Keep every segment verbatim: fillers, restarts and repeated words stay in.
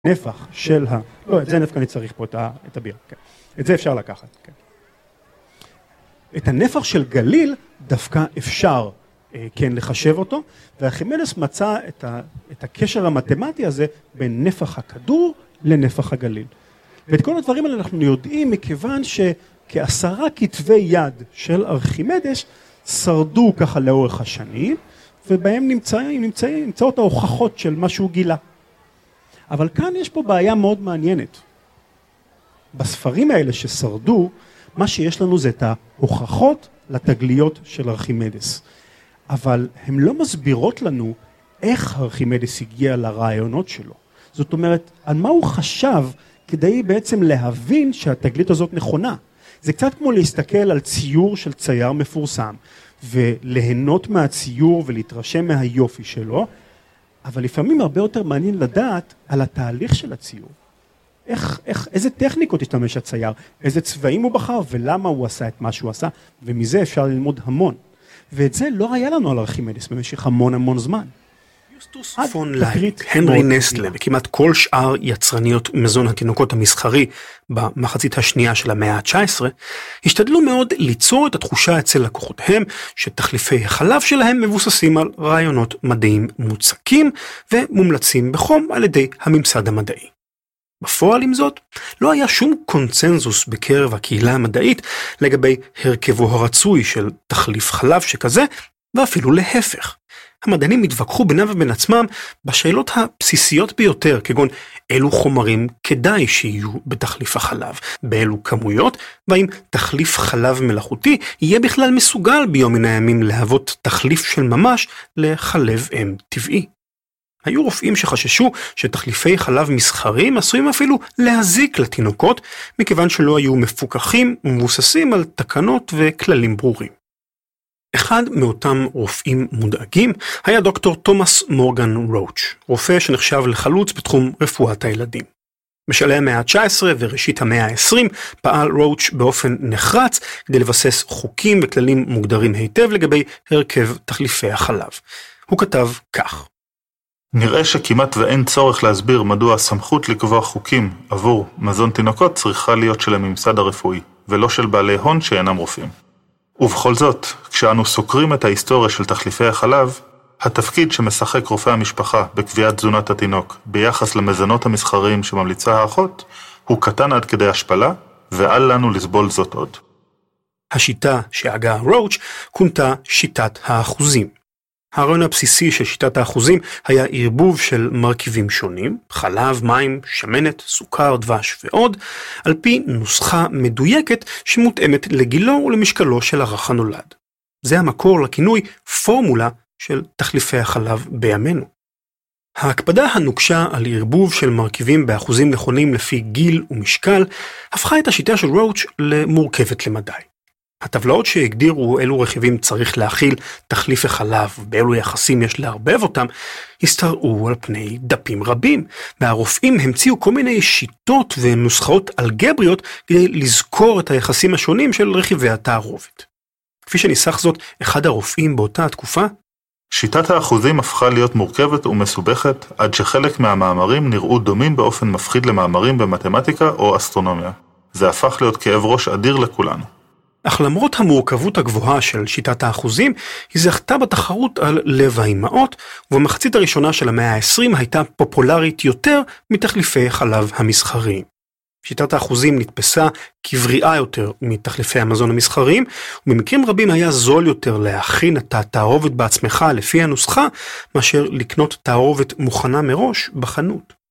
נפח של ה... לא, את זה דווקא אני צריך פה את הבירה, כן. את זה אפשר לקחת, כן. את הנפח של גליל דווקא אפשר, כן, לחשב אותו, וארכימדס מצא את, ה... את הקשר המתמטי הזה בין נפח הכדור לנפח הגליל. ואת כל הדברים האלה אנחנו יודעים מכיוון שכעשרה כתבי יד של ארכימדס שרדו ככה לאורך השנים, ובהם נמצאים, נמצאים, נמצאות ההוכחות של מה שהוא גילה. אבל כאן יש פה בעיה מאוד מעניינת. בספרים האלה ששרדו, מה שיש לנו זה את ההוכחות לתגליות של ארכימדס. אבל הן לא מסבירות לנו איך ארכימדס הגיע לרעיונות שלו. זאת אומרת, על מה הוא חשב כדי בעצם להבין שהתגלית הזאת נכונה. זה קצת כמו להסתכל על ציור של צייר מפורסם, וליהנות מהציור ולהתרשם מהיופי שלו, אבל לפעמים הרבה יותר מעניין לדעת על התהליך של הציור. איך, איך, איזה טכניקות השתמש הצייר, איזה צבעים הוא בחר ולמה הוא עשה את מה שהוא עשה, ומזה אפשר ללמוד המון. ואת זה לא היה לנו על ארכימדס במשך המון המון זמן. יוסטוס פון לייבניץ, הנרי נסטלה וכמעט כל שאר יצרניות מזון התינוקות המסחרי במחצית השנייה של המאה ה-תשע עשרה, השתדלו מאוד ליצור את התחושה אצל לקוחותיהם שתחליפי החלב שלהם מבוססים על רעיונות מדעיים מוצקים ומומלצים בחום על ידי הממסד המדעי. בפועל עם זאת, לא היה שום קונצנזוס בקרב הקהילה המדעית לגבי הרכבו הרצוי של תחליף חלב שכזה, ואפילו להפך. המדענים התווכחו בינם ובין עצמם בשאלות הבסיסיות ביותר, כגון אילו חומרים כדאי שיהיו בתחליף החלב, באילו כמויות, והאם תחליף חלב מלאכותי יהיה בכלל מסוגל ביום מן הימים להוות תחליף של ממש לחלב אם טבעי. היו רופאים שחששו שתחליפי חלב מסחרים עשויים אפילו להזיק לתינוקות, מכיוון שלא היו מפוקחים ומבוססים על תקנות וכללים ברורים. אחד מאותם רופאים מודאגים היה דוקטור תומאס מורגן רוץ', רופא שנחשב לחלוץ בתחום רפואת הילדים. בשלהי המאה ה-תשע עשרה וראשית המאה ה-עשרים פעל רוץ' באופן נחרץ כדי לבסס חוקים וכללים מוגדרים היטב לגבי הרכב תחליפי החלב. הוא כתב כך: נראה שכמעט ואין צורך להסביר מדוע הסמכות לקבוע חוקים עבור מזון תינוקות צריכה להיות של הממסד הרפואי, ולא של בעלי הון שאינם רופאים. ובכל זאת, כשאנו סוקרים את ההיסטוריה של תחליפי החלב, התפקיד שמשחק רופא המשפחה בקביעת תזונת התינוק ביחס למזונות המסחריים שממליצה האחות, הוא קטן עד כדי השפלה, ואל לנו לסבול זאת עוד. השיטה שהגה רוץ' כונתה שיטת האחוזים. הרעיון הבסיסי של שיטת האחוזים היה ערבוב של מרכיבים שונים, חלב, מים, שמנת, סוכר, דבש ועוד, על פי נוסחה מדויקת שמותאמת לגילו ולמשקלו של הרך הנולד. זה המקור לכינוי פורמולה של תחליפי החלב בימינו. ההקפדה הנוקשה על ערבוב של מרכיבים באחוזים נכונים לפי גיל ומשקל, הפכה את השיטה של רוץ' למורכבת למדי. הטבלאות שהגדירו אילו רכיבים צריך להכיל תחליף החלב ובאילו יחסים יש לערבב אותם, הסתרעו על פני דפים רבים, והרופאים המציאו כל מיני שיטות ונוסחאות אלגבריות כדי לזכור את היחסים השונים של רכיבי התערובת. כפי שניסח זאת אחד הרופאים באותה התקופה, שיטת האחוזים הפכה להיות מורכבת ומסובכת עד שחלק מהמאמרים נראו דומים באופן מפחיד למאמרים במתמטיקה או אסטרונומיה. זה הפך להיות כאב ראש אדיר לכולנו. אך למרות המורכבות הגבוהה של שיטת האחוזים, היא זכתה בתחרות על לב האימהות, ובמחצית הראשונה של המאה ה-עשרים הייתה פופולרית יותר מתחליפי חלב המסחריים. שיטת האחוזים נתפסה כבריאה יותר מתחליפי המזון המסחריים, ובמקרים רבים היה זול יותר להכין את התערובת בעצמך לפי הנוסחה, מאשר לקנות תערובת מוכנה מראש בחנות.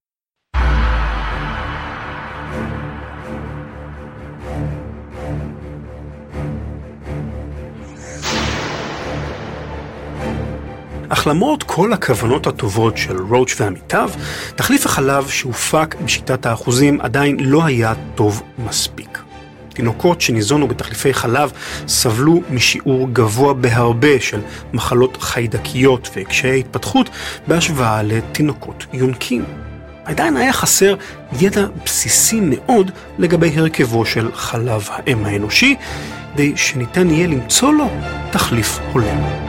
אך למרות כל הכוונות הטובות של רוץ' ועמיתיו, תחליף החלב שהופק בשיטת האחוזים עדיין לא היה טוב מספיק. תינוקות שניזונו בתחליפי חלב סבלו משיעור גבוה בהרבה של מחלות חיידקיות וקשיי התפתחות בהשוואה לתינוקות יונקים. עדיין היה חסר ידע בסיסי מאוד לגבי הרכבו של חלב האם האנושי, כדי שניתן יהיה למצוא לו תחליף הולם.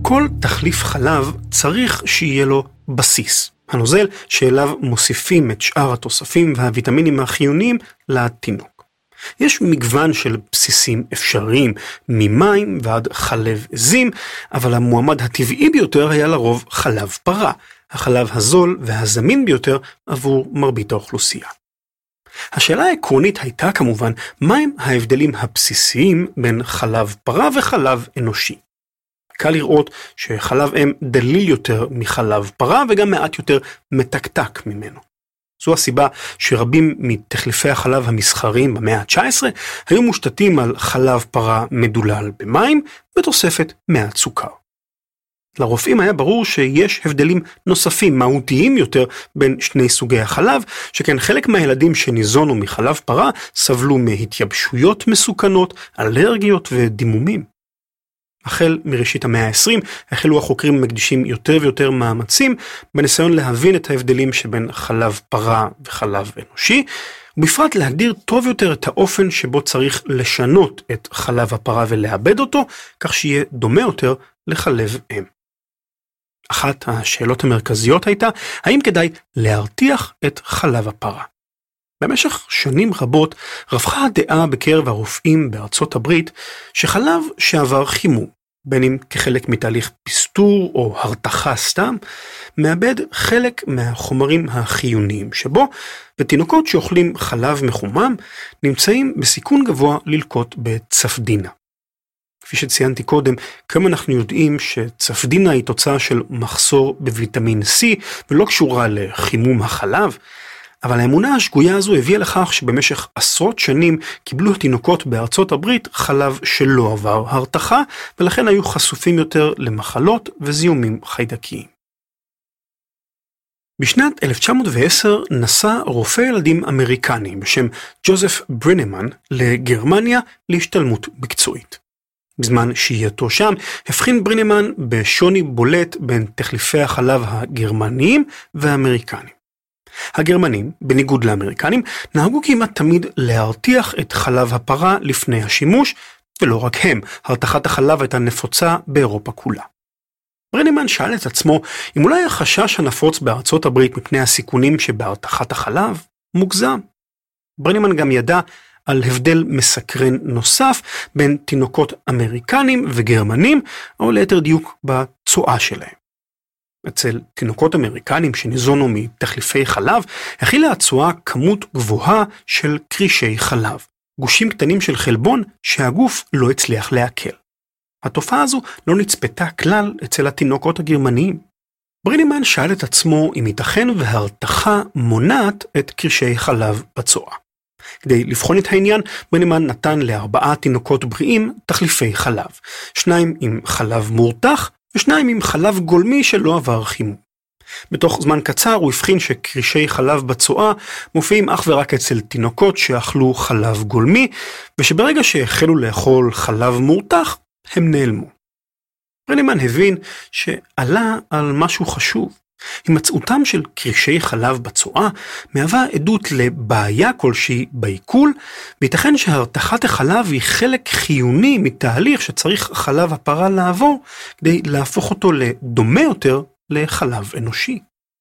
כל תחליף חלב צריך שיהיה לו בסיס, הנוזל שאליו מוסיפים את שאר התוספים והוויטמינים החיוניים לתינוק. יש מגוון של בסיסים אפשריים, ממים ועד חלב עזים, אבל המועמד הטבעי ביותר היה לרוב חלב פרה, החלב הזול והזמין ביותר עבור מרבית האוכלוסייה. השאלה העקרונית הייתה כמובן, מהם ההבדלים הבסיסיים בין חלב פרה וחלב אנושי. קל לראות שחלב אם דליל יותר מחלב פרה וגם מעט יותר מתקתק ממנו. זו הסיבה שרבים מתחליפי החלב המסחריים במאה ה-תשע עשרה היו מושתתים על חלב פרה מדולל במים בתוספת מעט סוכר. לרופאים היה ברור שיש הבדלים נוספים מהותיים יותר בין שני סוגי החלב, שכן חלק מהילדים שניזונו מחלב פרה סבלו מהתייבשויות מסוכנות, אלרגיות ודימומים. החל מראשית המאה ה-עשרים החלו החוקרים מקדישים יותר ויותר מאמצים בניסיון להבין את ההבדלים שבין חלב פרה וחלב אנושי, ובפרט להגדיר טוב יותר את האופן שבו צריך לשנות את חלב הפרה ולאבד אותו, כך שיהיה דומה יותר לחלב אם. אחת השאלות המרכזיות הייתה, האם כדאי להרתיח את חלב הפרה? במשך שנים רבות רווחה הדעה בקרב הרופאים בארצות הברית שחלב שעבר חימום, בין אם כחלק מתהליך פסטור או הרתחה סתם, מאבד חלק מהחומרים החיוניים שבו, ותינוקות שאוכלים חלב מחומם נמצאים בסיכון גבוה ללקות בצפדינה. כפי שציינתי קודם, כמה אנחנו יודעים שצפדינה היא תוצאה של מחסור בוויטמין C ולא קשורה לחימום החלב, אבל האמונה השגויה הזו הביאה לכך שבמשך עשרות שנים קיבלו התינוקות בארצות הברית חלב שלא עבר הרתחה, ולכן היו חשופים יותר למחלות וזיהומים חיידקיים. בשנת אלף תשע מאות ועשר נסע רופא ילדים אמריקני בשם ג'וזף ברינמן לגרמניה להשתלמות מקצועית. בזמן שהייתו שם הבחין ברינמן בשוני בולט בין תחליפי החלב הגרמניים והאמריקנים. הגרמנים, בניגוד לאמריקנים, נהגו כמעט תמיד להרתיח את חלב הפרה לפני השימוש, ולא רק הם, הרתחת החלב הייתה נפוצה באירופה כולה. ברינמן שאל את עצמו אם אולי החשש הנפוץ בארצות הברית מפני הסיכונים שבהרתחת החלב מוגזם. ברינמן גם ידע על הבדל מסקרן נוסף בין תינוקות אמריקנים וגרמנים, או ליתר דיוק בצואה שלהם. אצל תינוקות אמריקנים שניזונו מתחליפי חלב, הכילה הצואה כמות גבוהה של קרישי חלב, גושים קטנים של חלבון שהגוף לא הצליח לעכל. התופעה הזו לא נצפתה כלל אצל התינוקות הגרמניים. ברינמן שאל את עצמו אם ייתכן והרתחה מונעת את קרישי חלב בצואה. כדי לבחון את העניין, ברינמן נתן לארבעה תינוקות בריאים תחליפי חלב, שניים עם חלב מורתח ושניים עם חלב גולמי שלא עבר חימום. בתוך זמן קצר הוא הבחין שקרישי חלב בצואה מופיעים אך ורק אצל תינוקות שאכלו חלב גולמי, ושברגע שהחלו לאכול חלב מורתח, הם נעלמו. ברינמן הבין שעלה על משהו חשוב. הימצאותם של קרישי חלב בצואה מהווה עדות לבעיה כלשהי בעיכול, וייתכן שהרתחת החלב היא חלק חיוני מתהליך שצריך חלב הפרה לעבור כדי להפוך אותו לדומה יותר לחלב אנושי.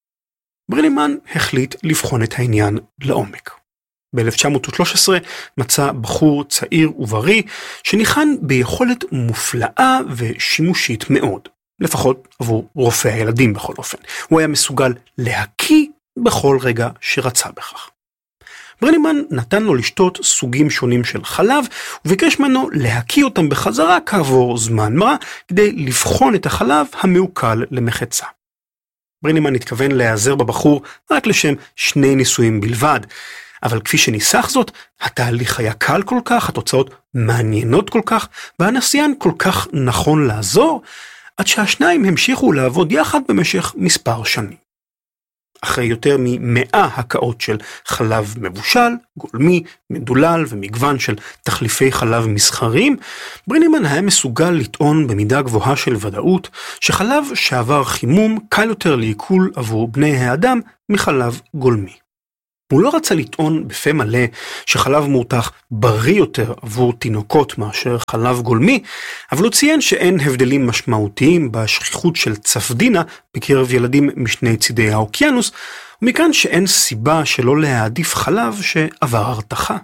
ברינמן החליט לבחון את העניין לעומק. ב-אלף תשע מאות ושלוש עשרה מצא בחור צעיר ובריא שניחן ביכולת מופלאה ושימושית מאוד. לפחות עבור רופא הילדים בכל אופן. הוא היה מסוגל להקיא בכל רגע שרצה בכך. ברינמן נתן לו לשתות סוגים שונים של חלב, וביקש ממנו להקיא אותם בחזרה כעבור זמן מה, כדי לבחון את החלב המעוקל למחצה. ברינמן התכוון להיעזר בבחור רק לשם שני ניסויים בלבד, אבל כפי שניסח זאת, התהליך היה קל כל כך, התוצאות מעניינות כל כך, והנסיין כל כך נכון לעזור, עד שהשניים המשיכו לעבוד יחד במשך מספר שנים. אחרי יותר ממאה הקאות של חלב מבושל, גולמי, מדולל ומגוון של תחליפי חלב מסחריים, ברינמן היה מסוגל לטעון במידה גבוהה של ודאות שחלב שעבר חימום קל יותר לעיכול עבור בני האדם מחלב גולמי. הוא לא רצה לטעון בפה מלא שחלב מורתח בריא יותר עבור תינוקות מאשר חלב גולמי, אבל הוא ציין שאין הבדלים משמעותיים בשכיחות של צפדינה בקרב ילדים משני צידי האוקיינוס, ומכאן שאין סיבה שלא להעדיף חלב שעבר הרתחה.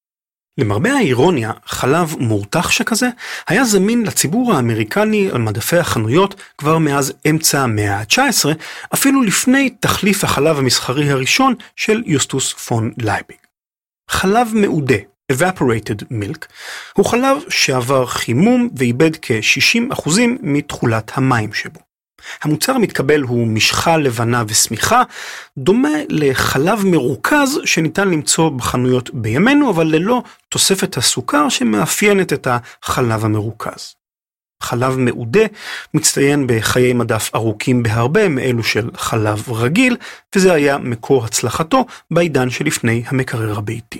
למרבה האירוניה, חלב מורתח שכזה היה זמין לציבור האמריקני על מדפי החנויות כבר מאז אמצע המאה ה-תשע עשרה, אפילו לפני תחליף החלב המסחרי הראשון של יוסטוס פון לייבניץ. חלב מעודה, evaporated milk, הוא חלב שעבר חימום ואיבד כ-שישים אחוז מתכולת המים שבו. המוצר המתקבל הוא משחה לבנה וסמיכה, דומה לחלב מרוכז שניתן למצוא בחנויות בימינו, אבל ללא תוספת הסוכר שמאפיינת את החלב המרוכז. חלב מעודה מצטיין בחיי מדף ארוכים בהרבה מאלו של חלב רגיל, וזה היה מקור הצלחתו בעידן שלפני המקרר הביתי.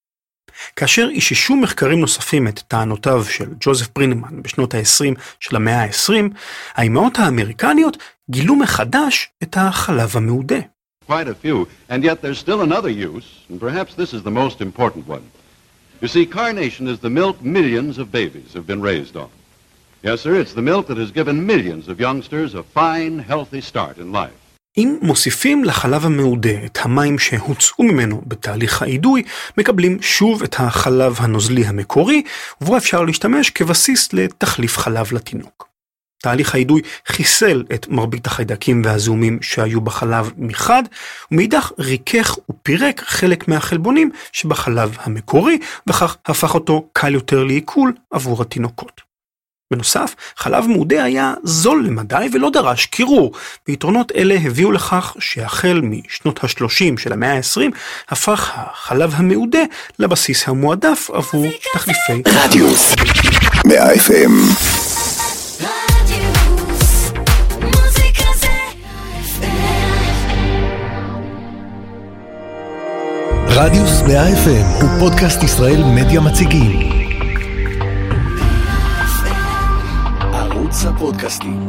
כאשר איששו מחקרים נוספים את טענותיו של ג'וזף ברינמן בשנות ה-עשרים של המאה ה-עשרים, האימהות האמריקניות גילו מחדש את החלב המעודה. Quite a few, and yet there's still another use, and perhaps this is the most important one. You see, carnation is the milk millions of babies have been raised on. Yes, sir, it's the milk that has given millions of youngsters a fine, healthy start in life. אם מוסיפים לחלב המעודה את המים שהוצאו ממנו בתהליך האידוי, מקבלים שוב את החלב הנוזלי המקורי, ובו אפשר להשתמש כבסיס לתחליף חלב לתינוק. תהליך האידוי חיסל את מרבית החיידקים והזיהומים שהיו בחלב מחד, ומאידך ריכך ופירק חלק מהחלבונים שבחלב המקורי, וכך הפך אותו קל יותר לעיכול עבור התינוקות. בנוסף, חלב מעודה היה זול למדי ולא דרש קירור, ויתרונות אלה הביאו לכך שהחל משנות ה-שלושים של המאה ה-עשרים, הפך החלב המעודה לבסיס המועדף עבור תחליפי רדיוס מאה אף אם. רדיוס מאה אף אם הוא פודקאסט ישראל מדיה מציגים. הפודקאסטים.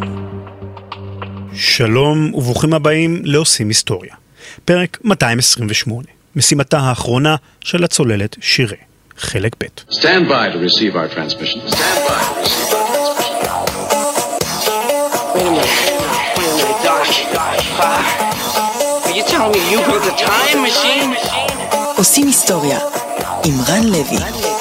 שלום וברוכים הבאים לעושים היסטוריה. פרק מאתיים עשרים ושמונה. משימתה האחרונה של הצוללת שירה. חלק ב'. Stand by to receive our transmission. Stand by to receive our transmission. Wait a minute. Wait a minute, Doc. Doc. Are you telling me you built a time machine? עושים היסטוריה עם רן לוי.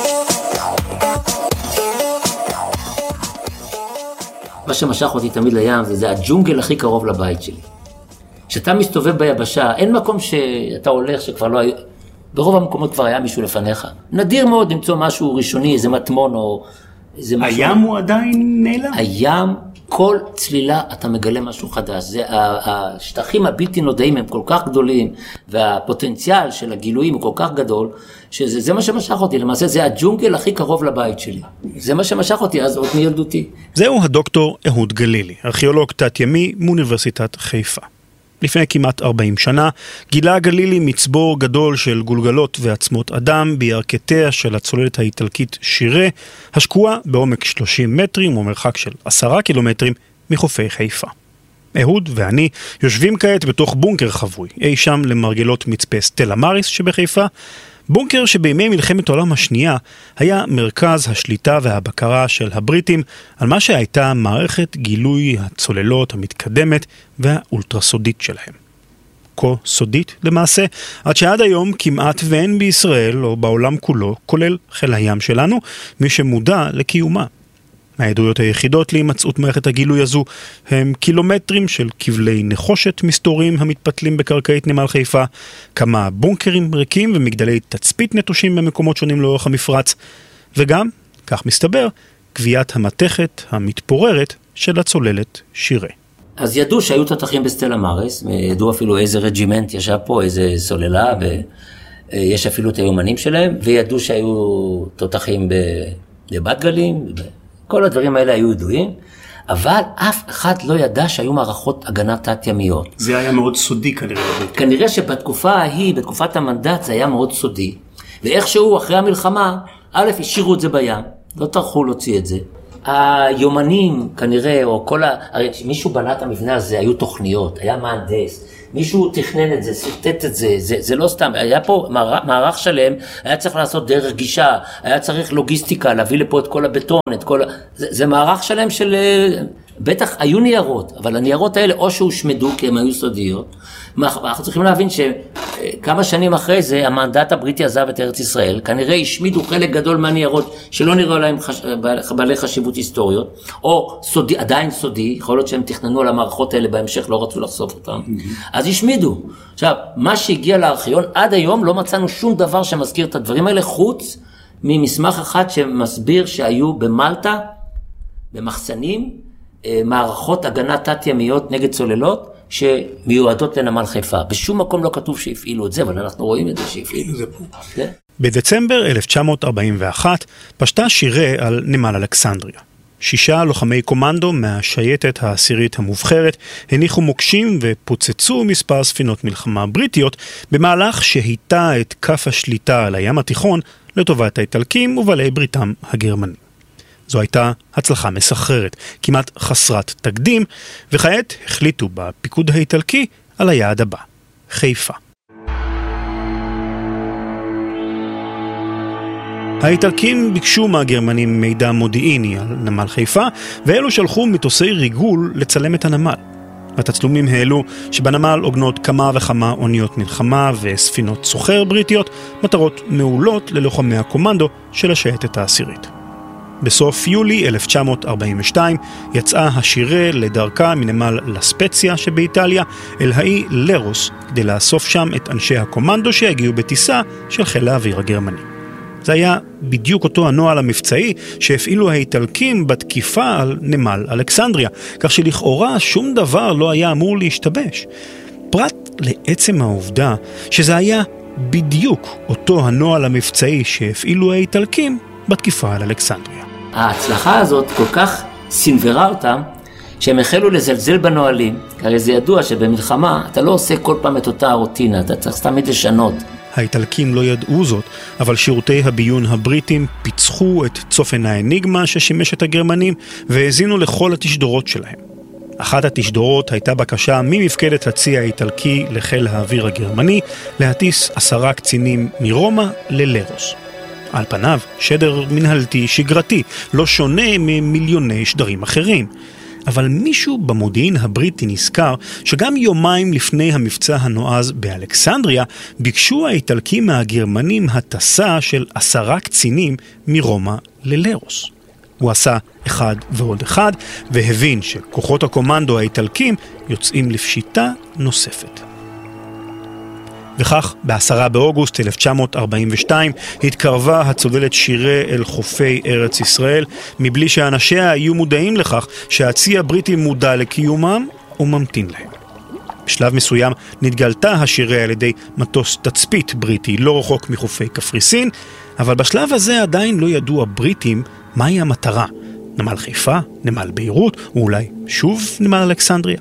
מה שמשך אותי תמיד לים זה, זה הג'ונגל הכי קרוב לבית שלי. כשאתה מסתובב ביבשה, אין מקום שאתה הולך שכבר לא היה, ברוב המקומות כבר היה מישהו לפניך. נדיר מאוד למצוא משהו ראשוני, איזה מטמון או איזה משהו. הים הוא עדיין נעלם? הים, כל צלילה אתה מגלה משהו חדש. זה, השטחים הבלתי נודעים הם כל כך גדולים, והפוטנציאל של הגילויים הוא כל כך גדול, שזה זה מה שמשך אותי. למעשה זה הג'ונגל הכי קרוב לבית שלי. זה מה שמשך אותי אז עוד מילדותי. זהו הדוקטור אהוד גלילי, ארכיאולוג תת-ימי מאוניברסיטת חיפה. לפני כמעט ארבעים שנה גילה גלילי מצבור גדול של גולגלות ועצמות אדם בירכתיה של הצוללת האיטלקית שירה, השקועה בעומק שלושים מטרים ומרחק של עשרה קילומטרים מחופי חיפה. אהוד ואני יושבים כעת בתוך בונקר חבוי, אי שם למרגלות מצפה סטלה מאריס שבחיפה, בונקר שבימי מלחמת העולם השנייה היה מרכז השליטה והבקרה של הבריטים על מה שהייתה מערכת גילוי הצוללות המתקדמת והאולטרסודית שלהם. כה סודית למעשה, עד שעד היום כמעט ואין בישראל או בעולם כולו, כולל חיל הים שלנו, מי שמודע לקיומה. העדויות היחידות להימצאות מערכת הגילוי הזו הם קילומטרים של כבלי נחושת מסתורים המתפתלים בקרקעית נמל חיפה, כמה בונקרים ריקים ומגדלי תצפית נטושים במקומות שונים לאורך המפרץ, וגם, כך מסתבר, קביעת המתכת המתפוררת של הצוללת שירה. אז ידעו שהיו תותחים בסטלה מאריס, ידעו אפילו איזה רג'ימנט ישב פה, איזה סוללה, ויש אפילו את היומנים שלהם, וידעו שהיו תותחים בבת גלים, כל הדברים האלה היו ידועים, אבל אף אחד לא ידע שהיו מערכות הגנה תת-ימיות. זה היה מאוד סודי כנראה. כנראה שבתקופה ההיא, בתקופת המנדט, זה היה מאוד סודי. ואיכשהו אחרי המלחמה, א', השאירו את זה בים, לא טרחו להוציא את זה. היומנים כנראה, או כל ה... הרי מישהו בנה את המבנה הזה, היו תוכניות, היה מהנדס, מישהו תכנן את זה, סרטט את זה, זה, זה לא סתם, היה פה מערך, מערך שלם, היה צריך לעשות דרך גישה, היה צריך לוגיסטיקה, להביא לפה את כל הבטון, את כל, זה, זה מערך שלם של, בטח היו ניירות, אבל הניירות האלה או שהושמדו כי הם היו סודיות, אנחנו צריכים להבין שכמה שנים אחרי זה המנדט הבריטי עזב את ארץ ישראל, כנראה השמידו חלק גדול מהניירות שלא נראו להם חש... בעלי חשיבות היסטוריות, או סודי, עדיין סודי, יכול להיות שהם תכננו על המערכות האלה בהמשך, לא רצו לחשוף אותם, אז השמידו. עכשיו, מה שהגיע לארכיון, עד היום לא מצאנו שום דבר שמזכיר את הדברים האלה, חוץ ממסמך אחד שמסביר שהיו במלטה, במחסנים, מערכות הגנה תת-ימיות נגד צוללות, שמיועדות לנמל חיפה. בשום מקום לא כתוב שהפעילו את זה, אבל אנחנו רואים את זה שהפעילו. זה פה. בדצמבר אלף תשע מאות ארבעים ואחת פשטה שירה על נמל אלכסנדריה. שישה לוחמי קומנדו מהשייטת העשירית המובחרת הניחו מוקשים ופוצצו מספר ספינות מלחמה בריטיות במהלך שהיטה את כף השליטה על הים התיכון לטובת האיטלקים ובעלי בריתם הגרמנים. זו הייתה הצלחה מסחררת, כמעט חסרת תקדים, וכעת החליטו בפיקוד האיטלקי על היעד הבא, חיפה. האיטלקים ביקשו מהגרמנים מידע מודיעיני על נמל חיפה, ואלו שלחו מטוסי ריגול לצלם את הנמל. התצלומים העלו שבנמל עוגנות כמה וכמה אוניות מלחמה וספינות סוחר בריטיות, מטרות מעולות ללוחמי הקומנדו של השייטת העשירית. בסוף יולי אלף תשע מאות ארבעים ושתיים יצאה השירה לדרכה מנמל לספציה שבאיטליה אל האי לרוס כדי לאסוף שם את אנשי הקומנדו שהגיעו בטיסה של חיל האוויר הגרמני. זה היה בדיוק אותו הנוהל המבצעי שהפעילו האיטלקים בתקיפה על נמל אלכסנדריה, כך שלכאורה שום דבר לא היה אמור להשתבש. פרט לעצם העובדה שזה היה בדיוק אותו הנוהל המבצעי שהפעילו האיטלקים בתקיפה על אלכסנדריה. ההצלחה הזאת כל כך סנוורה אותם, שהם החלו לזלזל בנועלים, כי זה ידוע שבמלחמה אתה לא עושה כל פעם את אותה הרוטינה, אתה צריך תמיד לשנות. האיטלקים לא ידעו זאת, אבל שירותי הביון הבריטים פיצחו את צופן האניגמה ששימש את הגרמנים, והזינו לכל התשדורות שלהם. אחת התשדורות הייתה בקשה ממפקדת הצי האיטלקי לחיל האוויר הגרמני, להטיס עשרה קצינים מרומא ללרוס. על פניו, שדר מנהלתי שגרתי, לא שונה ממיליוני שדרים אחרים. אבל מישהו במודיעין הבריטי נזכר שגם יומיים לפני המבצע הנועז באלכסנדריה, ביקשו האיטלקים מהגרמנים הטסה של עשרה קצינים מרומא ללרוס. הוא עשה אחד ועוד אחד, והבין שכוחות הקומנדו האיטלקים יוצאים לפשיטה נוספת. וכך, בעשרה באוגוסט אלף תשע מאות ארבעים ושתיים התקרבה הצוללת שירה אל חופי ארץ ישראל, מבלי שאנשיה היו מודעים לכך שהצי הבריטי מודע לקיומם וממתין להם. בשלב מסוים נתגלתה השירה על ידי מטוס תצפית בריטי לא רחוק מחופי קפריסין, אבל בשלב הזה עדיין לא ידעו הבריטים מהי המטרה. נמל חיפה, נמל ביירות, ואולי שוב נמל אלכסנדריה.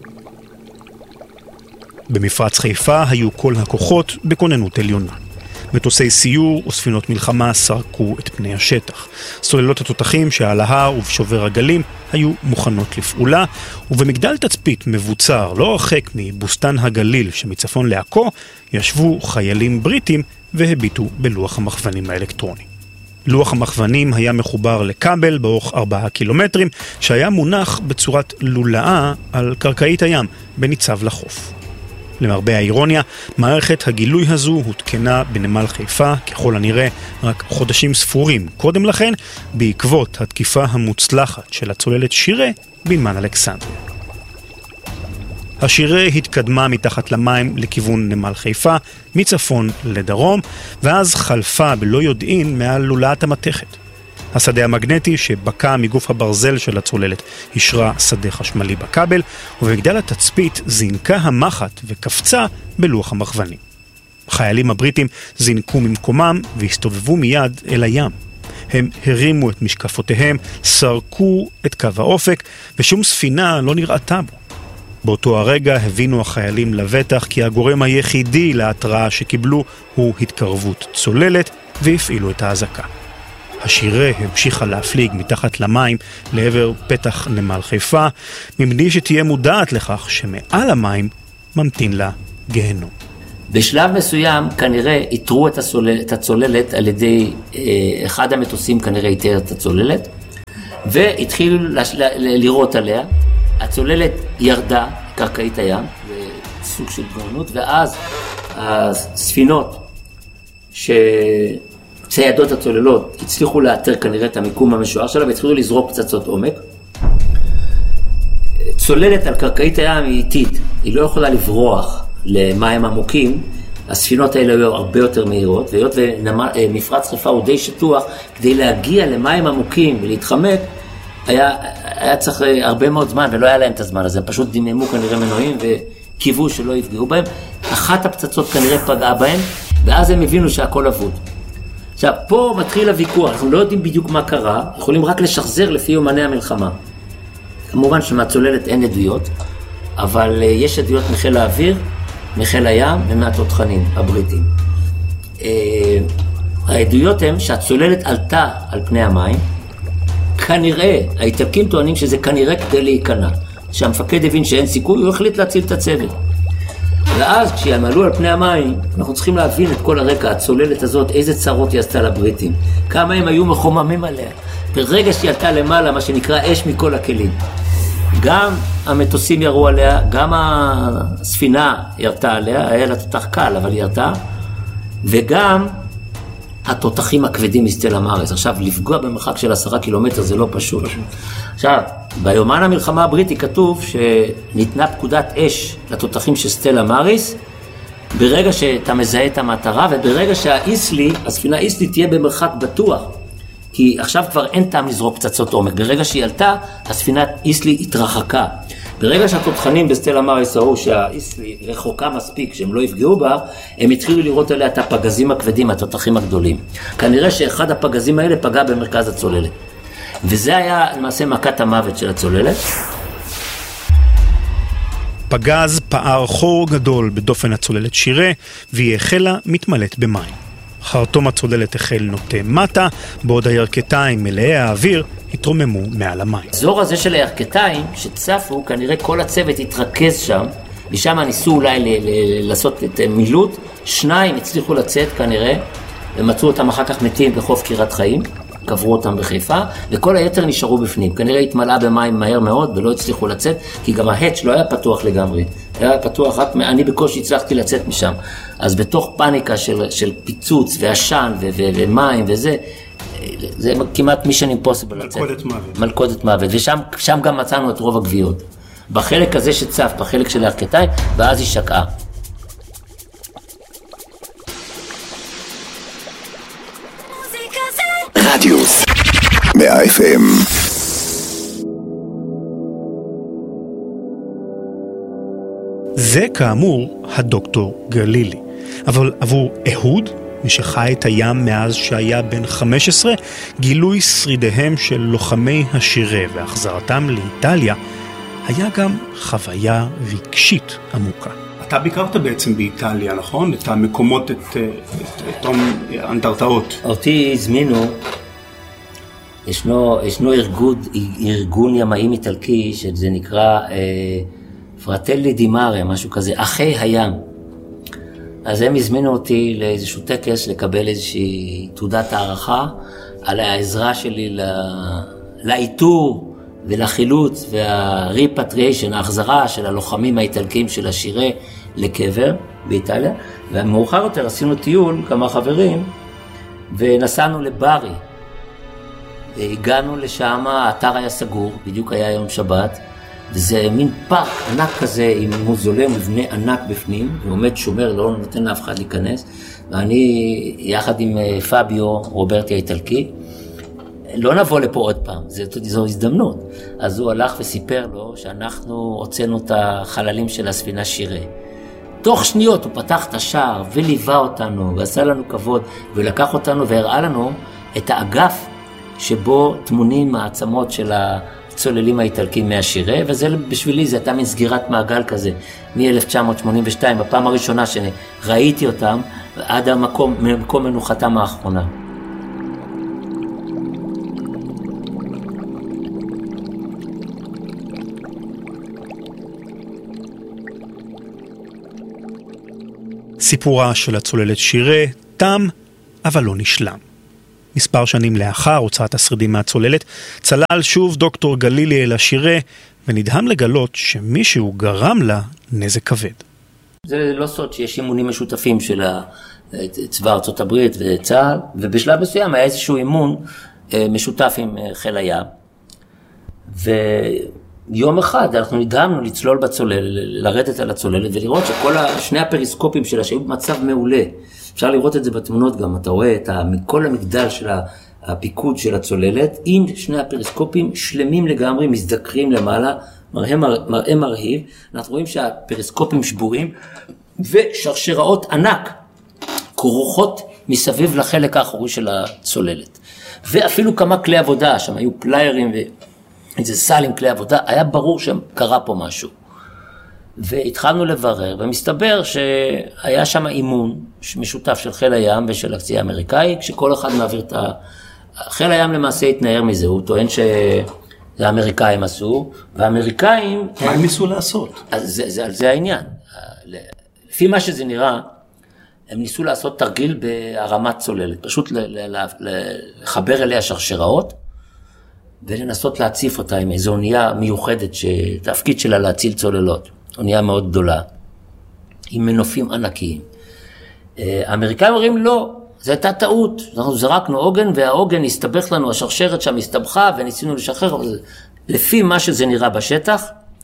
במפרץ חיפה היו כל הכוחות בכוננות עליונה. מטוסי סיור וספינות מלחמה סרקו את פני השטח. סוללות התותחים שעל ההר ובשובר הגלים היו מוכנות לפעולה, ובמגדל תצפית מבוצר לא הרחק מבוסתן הגליל שמצפון לעכו, ישבו חיילים בריטים והביטו בלוח המכוונים האלקטרוני. לוח המכוונים היה מחובר לכבל באורך ארבעה קילומטרים, שהיה מונח בצורת לולאה על קרקעית הים בניצב לחוף. למרבה האירוניה, מערכת הגילוי הזו הותקנה בנמל חיפה, ככל הנראה רק חודשים ספורים קודם לכן, בעקבות התקיפה המוצלחת של הצוללת שירה בנמל אלכסנדריה. השירה התקדמה מתחת למים לכיוון נמל חיפה, מצפון לדרום, ואז חלפה בלא יודעין מעל לולאת המתכת. השדה המגנטי שבקע מגוף הברזל של הצוללת השרה שדה חשמלי בכבל, ובמגדל התצפית זינקה המחט וקפצה בלוח המכוונים. החיילים הבריטים זינקו ממקומם והסתובבו מיד אל הים. הם הרימו את משקפותיהם, סרקו את קו האופק, ושום ספינה לא נראתה בו. באותו הרגע הבינו החיילים לבטח כי הגורם היחידי להתראה שקיבלו הוא התקרבות צוללת, והפעילו את ההזקה. השירה המשיכה להפליג מתחת למים לעבר פתח נמל חיפה, מבלי שתהיה מודעת לכך שמעל המים ממתין לה גיהנום. בשלב מסוים כנראה איתרו את, הסולל, את הצוללת על ידי אה, אחד המטוסים, כנראה איתר את הצוללת, והתחילו לש, ל, ל, לראות עליה. הצוללת ירדה, קרקעית הים, זה סוג של התבוננות, ואז הספינות שציידות הצוללות הצליחו לאתר כנראה את המיקום המשוער שלה, והתחילו לזרוק פצצות עומק. צוללת על קרקעית הים היא איטית, היא לא יכולה לברוח למים עמוקים, הספינות האלה היו הרבה יותר מהירות, והיות ומפרץ חיפה הוא די שטוח, כדי להגיע למים עמוקים ולהתחמק, היה, היה צריך הרבה מאוד זמן, ולא היה להם את הזמן הזה, הם פשוט דיממו כנראה מנועים וקיוו שלא יפגעו בהם. אחת הפצצות כנראה פגעה בהם, ואז הם הבינו שהכל אבוד. עכשיו, פה מתחיל הוויכוח, אנחנו לא יודעים בדיוק מה קרה, יכולים רק לשחזר לפי יומני המלחמה. כמובן שמהצוללת אין עדויות, אבל יש עדויות מחיל האוויר, מחיל הים ומהתותחנים הבריטים. העדויות הן שהצוללת עלתה על פני המים, כנראה, האיטלקים טוענים שזה כנראה כדי להיכנע. שהמפקד הבין שאין סיכוי, הוא החליט להציל את הצוות. ואז כשהם עלו על פני המים, אנחנו צריכים להבין את כל הרקע, הצוללת הזאת, איזה צרות היא עשתה לבריטים. כמה הם היו מחוממים עליה. ברגע שהיא עלתה למעלה, מה שנקרא אש מכל הכלים. גם המטוסים ירו עליה, גם הספינה ירתה עליה, היה לה תותח קל, אבל היא ירתה, וגם התותחים הכבדים מסטלה מאריס. עכשיו, לפגוע במרחק של עשרה קילומטר זה לא פשוט. עכשיו, ביומן המלחמה הבריטי כתוב שניתנה פקודת אש לתותחים של סטלה מאריס, ברגע שאתה מזהה את המטרה, וברגע שהאיסלי, הספינה איסלי תהיה במרחק בטוח. כי עכשיו כבר אין טעם לזרוק פצצות עומק. ברגע שהיא עלתה, הספינת איסלי התרחקה. ברגע שהתותחנים בסטלה מאריס ראו שהאיסלי רחוקה מספיק, שהם לא יפגעו בה, הם התחילו לראות עליה את הפגזים הכבדים, התותחים הגדולים. כנראה שאחד הפגזים האלה פגע במרכז הצוללת. וזה היה למעשה מכת המוות של הצוללת. פגז פער חור גדול בדופן הצוללת שירה, והיא החלה מתמלאת במים. חרטום הצוללת החל נוטה מטה, בעוד הירכתיים מלאי האוויר התרוממו מעל המים. האזור הזה של הירכתיים שצפו, כנראה כל הצוות התרכז שם, ושם ניסו אולי ל- ל- לעשות את מילוט, שניים הצליחו לצאת כנראה, ומצאו אותם אחר כך מתים בחוף קירת חיים, קברו אותם בחיפה, וכל היתר נשארו בפנים. כנראה התמלאה במים מהר מאוד, ולא הצליחו לצאת, כי גם ההץ' לא היה פתוח לגמרי. היה פתוח רק, אני בקושי הצלחתי לצאת משם. אז בתוך פאניקה של, של פיצוץ ועשן ו- ו- ומים וזה, זה כמעט מישן אימפוסיבל לצאת. מלכודת מוות. מלכודת מוות, ושם שם גם מצאנו את רוב הגוויות. בחלק הזה שצף, בחלק של הירכתיים, ואז היא שקעה. רדיוס מאה אף אם. זה כאמור הדוקטור גלילי. אבל עבור אהוד, מי שחי את הים מאז שהיה בן חמש עשרה, גילוי שרידיהם של לוחמי השירה והחזרתם לאיטליה היה גם חוויה רגשית עמוקה. אתה ביקרת בעצם באיטליה, נכון? את המקומות, את, את, את, את האנדרטאות. אותי הזמינו, ישנו, ישנו ארגון, ארגון ימאים איטלקי, שזה נקרא אה, פרטלי די מארה, משהו כזה, אחי הים. אז הם הזמינו אותי לאיזשהו טקס, לקבל איזושהי תעודת הערכה, על העזרה שלי לא, לאיתור ולחילוץ והריפטריאשן, ההחזרה של הלוחמים האיטלקים של השירה לקבר באיטליה. ומאוחר יותר עשינו טיול, כמה חברים, ונסענו לברי. הגענו לשם, האתר היה סגור, בדיוק היה יום שבת, וזה מין פארק ענק כזה עם מוזיאון מבנה ענק בפנים, ועומד שומר, לא נותן לאף אחד להיכנס, ואני יחד עם פאביו, רוברטי האיטלקי, לא נבוא לפה עוד פעם, זו הזדמנות. אז הוא הלך וסיפר לו שאנחנו הוצאנו את החללים של הספינה שירה. תוך שניות הוא פתח את השער וליווה אותנו, ועשה לנו כבוד, ולקח אותנו והראה לנו את האגף שבו תמונים העצמות של הצוללים האיטלקים מהשירה, וזה בשבילי, זה הייתה מין סגירת מעגל כזה, מ-אלף תשע מאות שמונים ושתיים, בפעם הראשונה שראיתי אותם, עד המקום, מקום מנוחתם האחרונה. סיפורה של הצוללת שירה תם, אבל לא נשלם. מספר שנים לאחר הוצאת השרידים מהצוללת, צלל שוב דוקטור גלילי אל השירה, ונדהם לגלות שמישהו גרם לה נזק כבד. זה לא סוד שיש אימונים משותפים של צבא ארצות הברית וצה"ל, ובשלב מסוים היה איזשהו אימון משותף עם חיל הים. ויום אחד אנחנו נדהמנו לצלול בצוללת, לרדת על הצוללת ולראות שכל שני הפריסקופים שלה שהיו במצב מעולה, אפשר לראות את זה בתמונות גם, אתה רואה את כל המגדל של הפיקוד של הצוללת, עם שני הפריסקופים שלמים לגמרי, מזדקרים למעלה, מראה, מראה מרהיב, אנחנו רואים שהפריסקופים שבורים, ושרשראות ענק, כרוכות מסביב לחלק האחורי של הצוללת. ואפילו כמה כלי עבודה, שם היו פליירים ואיזה סל עם כלי עבודה, היה ברור שקרה פה משהו. והתחלנו לברר, ומסתבר שהיה שם אימון משותף של חיל הים ושל הקצי האמריקאי, כשכל אחד מעביר את ה... חיל הים למעשה התנער מזה, הוא טוען שזה האמריקאים עשו, והאמריקאים... מה הם ניסו לעשות? אז זה, זה, זה העניין. לפי מה שזה נראה, הם ניסו לעשות תרגיל בהרמת צוללת, פשוט לחבר אליה שרשראות, ולנסות להציף אותה עם איזו אונייה מיוחדת, שתפקיד שלה להציל צוללות. אונייה מאוד גדולה, עם מנופים ענקיים. האמריקאים אומרים לא, זו הייתה טעות, אנחנו זרקנו עוגן, והעוגן הסתבך לנו, השרשרת שם הסתבכה, וניסינו לשחרר, אבל לפי מה שזה נראה בשטח,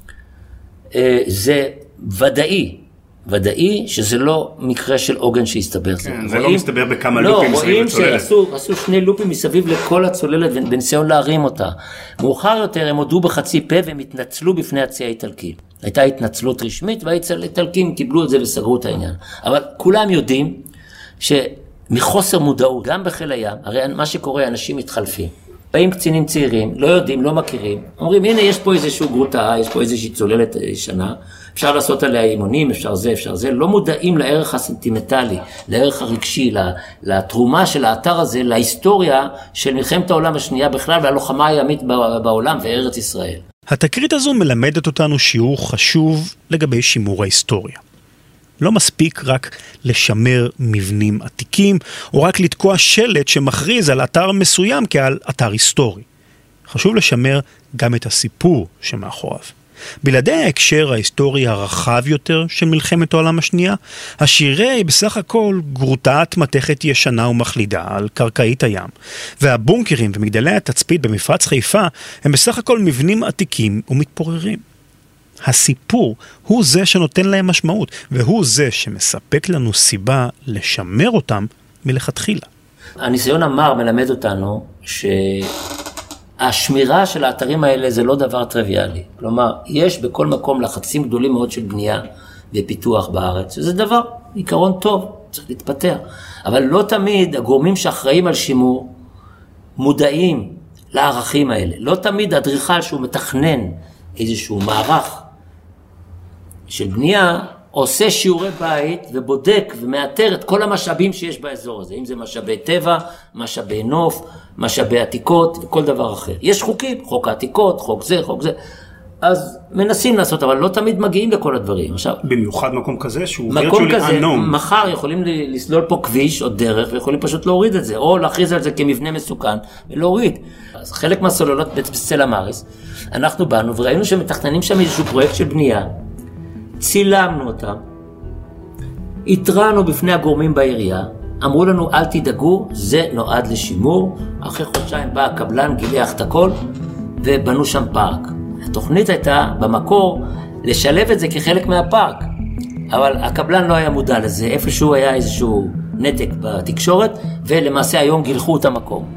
זה ודאי, ודאי שזה לא מקרה של עוגן שהסתבך. כן, זה לא מסתבר בכמה לופים מסביב לצוללת. לא, רואים שעשו שני לופים מסביב לכל הצוללת, בניסיון להרים אותה. מאוחר יותר הם הודו בחצי פה, והם התנצלו בפני הצי האיטלקי. הייתה התנצלות רשמית, והאיטלקים קיבלו את זה וסגרו את העניין. אבל כולם יודעים שמחוסר מודעות, גם בחיל הים, הרי מה שקורה, אנשים מתחלפים. באים קצינים צעירים, לא יודעים, לא מכירים, אומרים, הנה יש פה איזשהו גרוטה, יש פה איזושהי צוללת שנה, אפשר לעשות עליה אימונים, אפשר זה, אפשר זה, לא מודעים לערך הסנטימנטלי, לערך הרגשי, לתרומה של האתר הזה, להיסטוריה של מלחמת העולם השנייה בכלל, והלוחמה הימית בעולם וארץ ישראל. התקרית הזו מלמדת אותנו שיעור חשוב לגבי שימור ההיסטוריה. לא מספיק רק לשמר מבנים עתיקים, או רק לתקוע שלט שמכריז על אתר מסוים כעל אתר היסטורי. חשוב לשמר גם את הסיפור שמאחוריו. בלעדי ההקשר ההיסטורי הרחב יותר של מלחמת העולם השנייה, השירה היא בסך הכל גרוטת מתכת ישנה ומחלידה על קרקעית הים, והבונקרים ומגדלי התצפית במפרץ חיפה הם בסך הכל מבנים עתיקים ומתפוררים. הסיפור הוא זה שנותן להם משמעות, והוא זה שמספק לנו סיבה לשמר אותם מלכתחילה. הניסיון המר מלמד אותנו שהשמירה של האתרים האלה זה לא דבר טריוויאלי. כלומר, יש בכל מקום לחצים גדולים מאוד של בנייה ופיתוח בארץ. זה דבר, עיקרון טוב, צריך להתפתח. אבל לא תמיד הגורמים שאחראים על שימור מודעים לערכים האלה. לא תמיד אדריכל שהוא מתכנן איזשהו מערך של בנייה, עושה שיעורי בית ובודק ומאתר את כל המשאבים שיש באזור הזה, אם זה משאבי טבע, משאבי נוף, משאבי עתיקות וכל דבר אחר. יש חוקים, חוק העתיקות, חוק זה, חוק זה, אז מנסים לעשות, אבל לא תמיד מגיעים לכל הדברים. עכשיו, במיוחד מקום כזה שהוא מקום כזה, מחר יכולים לסלול פה כביש או דרך, ויכולים פשוט להוריד את זה, או להכריז על זה כמבנה מסוכן ולהוריד. אז חלק מהסוללות בסטלה מאריס, אנחנו באנו וראינו שמתכננים שם איזשהו פרויקט של בנייה, צילמנו אותם, התרענו בפני הגורמים בעירייה, אמרו לנו אל תדאגו, זה נועד לשימור, אחרי חודשיים בא הקבלן, גילח את הכל, ובנו שם פארק. התוכנית הייתה במקור לשלב את זה כחלק מהפארק, אבל הקבלן לא היה מודע לזה, איפשהו היה איזשהו נתק בתקשורת, ולמעשה היום גילחו את המקום.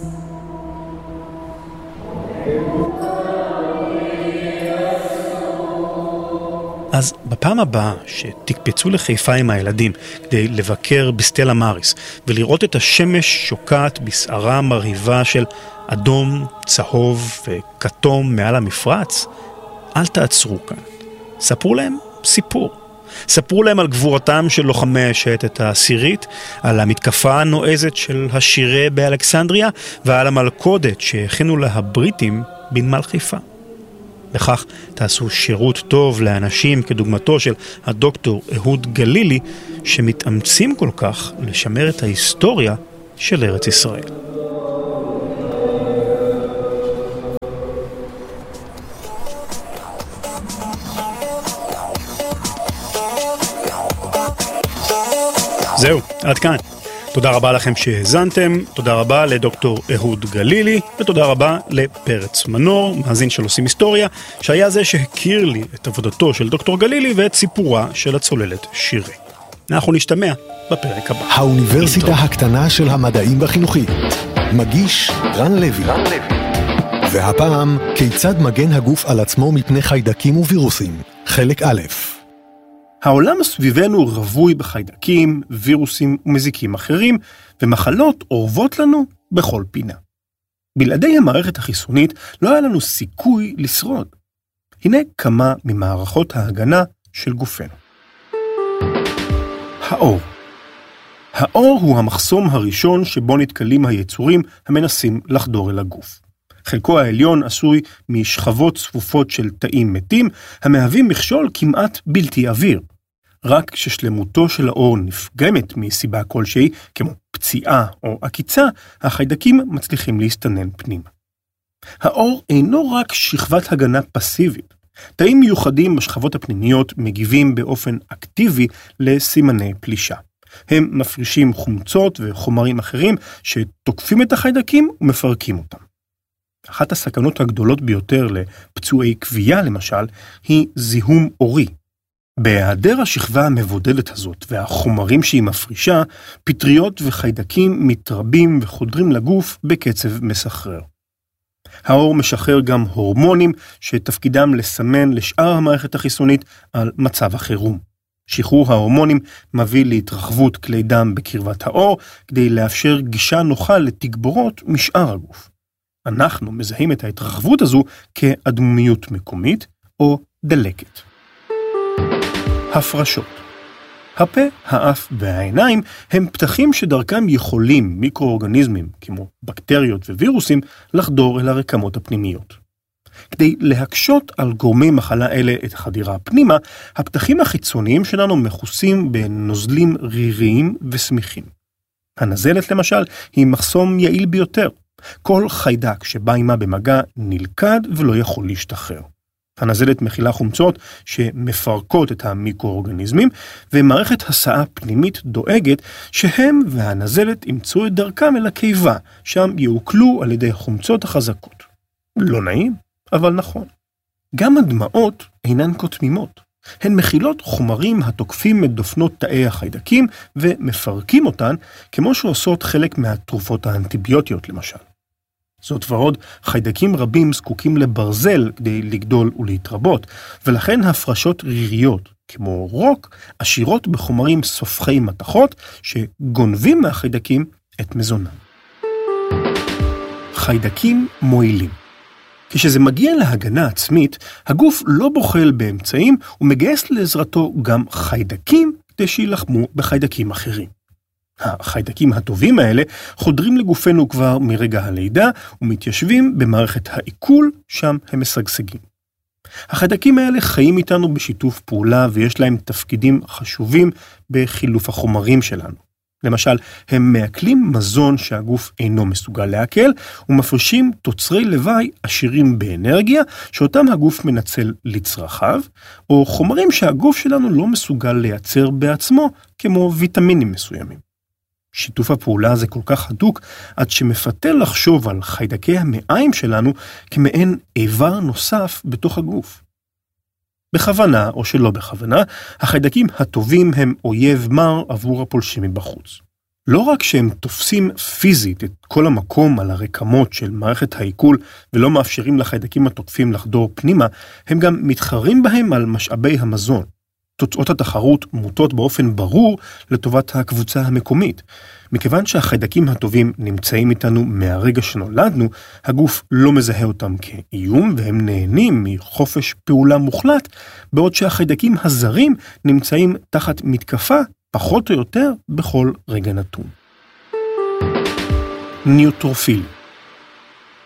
אז בפעם הבאה שתקפצו לחיפה עם הילדים כדי לבקר בסטלה מאריס ולראות את השמש שוקעת בסערה מרהיבה של אדום, צהוב וכתום מעל המפרץ, אל תעצרו כאן. ספרו להם סיפור. ספרו להם על גבורתם של לוחמי השייטת העשירית, על המתקפה הנועזת של השירה באלכסנדריה ועל המלכודת שהכינו לה הבריטים בנמל חיפה. בכך תעשו שירות טוב לאנשים כדוגמתו של הדוקטור אהוד גלילי, שמתאמצים כל כך לשמר את ההיסטוריה של ארץ ישראל. זהו, עד כאן. תודה רבה לכם שהזנתם, תודה רבה לדוקטור אהוד גלילי, ותודה רבה לפרץ מנור, מאזין של עושים היסטוריה, שהיה זה שהכיר לי את עבודתו של דוקטור גלילי ואת סיפורה של הצוללת שירי. אנחנו נשתמע בפרק הבא. האוניברסיטה הקטנה של המדעים בחינוכית. מגיש רן לוי. רן לוי. והפעם, כיצד מגן הגוף על עצמו מפני חיידקים ווירוסים. חלק א'. העולם סביבנו רווי בחיידקים, וירוסים ומזיקים אחרים, ומחלות אורבות לנו בכל פינה. בלעדי המערכת החיסונית לא היה לנו סיכוי לשרוד. הנה כמה ממערכות ההגנה של גופנו. האור. האור הוא המחסום הראשון שבו נתקלים היצורים המנסים לחדור אל הגוף. חלקו העליון עשוי משכבות צפופות של תאים מתים, המהווים מכשול כמעט בלתי עביר. רק כששלמותו של האור נפגמת מסיבה כלשהי, כמו פציעה או עקיצה, החיידקים מצליחים להסתנן פנימה. האור אינו רק שכבת הגנה פסיבית. תאים מיוחדים בשכבות הפנימיות מגיבים באופן אקטיבי לסימני פלישה. הם מפרישים חומצות וחומרים אחרים שתוקפים את החיידקים ומפרקים אותם. אחת הסכנות הגדולות ביותר לפצועי כוויה למשל, היא זיהום אורי. בהיעדר השכבה המבודלת הזאת והחומרים שהיא מפרישה, פטריות וחיידקים מתרבים וחודרים לגוף בקצב מסחרר. האור משחרר גם הורמונים שתפקידם לסמן לשאר המערכת החיסונית על מצב החירום. שחרור ההורמונים מביא להתרחבות כלי דם בקרבת האור, כדי לאפשר גישה נוחה לתגבורות משאר הגוף. אנחנו מזהים את ההתרחבות הזו כאדמומיות מקומית או דלקת. הפרשות. הפה, האף והעיניים הם פתחים שדרכם יכולים מיקרואורגניזמים, כמו בקטריות ווירוסים, לחדור אל הרקמות הפנימיות. כדי להקשות על גורמי מחלה אלה את החדירה הפנימה, הפתחים החיצוניים שלנו מכוסים בנוזלים ריריים וסמיכים. הנזלת למשל היא מחסום יעיל ביותר. כל חיידק שבא עימה במגע נלכד ולא יכול להשתחרר. הנזלת מכילה חומצות שמפרקות את המיקרואורגניזמים, ומערכת הסעה פנימית דואגת שהם והנזלת ימצאו את דרכם אל הקיבה, שם יעוקלו על ידי החומצות החזקות. לא נעים, אבל נכון. גם הדמעות אינן קוטמימות. הן מכילות חומרים התוקפים את דופנות תאי החיידקים ומפרקים אותן, כמו שעושות חלק מהתרופות האנטיביוטיות למשל. זאת ועוד, חיידקים רבים זקוקים לברזל כדי לגדול ולהתרבות, ולכן הפרשות ריריות, כמו רוק, עשירות בחומרים סופחי מתכות שגונבים מהחיידקים את מזונם. חיידקים מועילים. כשזה מגיע להגנה עצמית, הגוף לא בוחל באמצעים ומגייס לעזרתו גם חיידקים כדי שילחמו בחיידקים אחרים. החיידקים הטובים האלה חודרים לגופנו כבר מרגע הלידה ומתיישבים במערכת העיכול, שם הם משגשגים. החיידקים האלה חיים איתנו בשיתוף פעולה ויש להם תפקידים חשובים בחילוף החומרים שלנו. למשל, הם מעכלים מזון שהגוף אינו מסוגל לעכל ומפרישים תוצרי לוואי עשירים באנרגיה שאותם הגוף מנצל לצרכיו, או חומרים שהגוף שלנו לא מסוגל לייצר בעצמו כמו ויטמינים מסוימים. שיתוף הפעולה הזה כל כך הדוק עד שמפתה לחשוב על חיידקי המעיים שלנו כמעין איבר נוסף בתוך הגוף. בכוונה או שלא בכוונה, החיידקים הטובים הם אויב מר עבור הפולשים מבחוץ. לא רק שהם תופסים פיזית את כל המקום על הרקמות של מערכת העיכול ולא מאפשרים לחיידקים התוקפים לחדור פנימה, הם גם מתחרים בהם על משאבי המזון. תוצאות התחרות מוטות באופן ברור לטובת הקבוצה המקומית. מכיוון שהחיידקים הטובים נמצאים איתנו מהרגע שנולדנו, הגוף לא מזהה אותם כאיום והם נהנים מחופש פעולה מוחלט, בעוד שהחיידקים הזרים נמצאים תחת מתקפה פחות או יותר בכל רגע נתון. ניוטרופיל.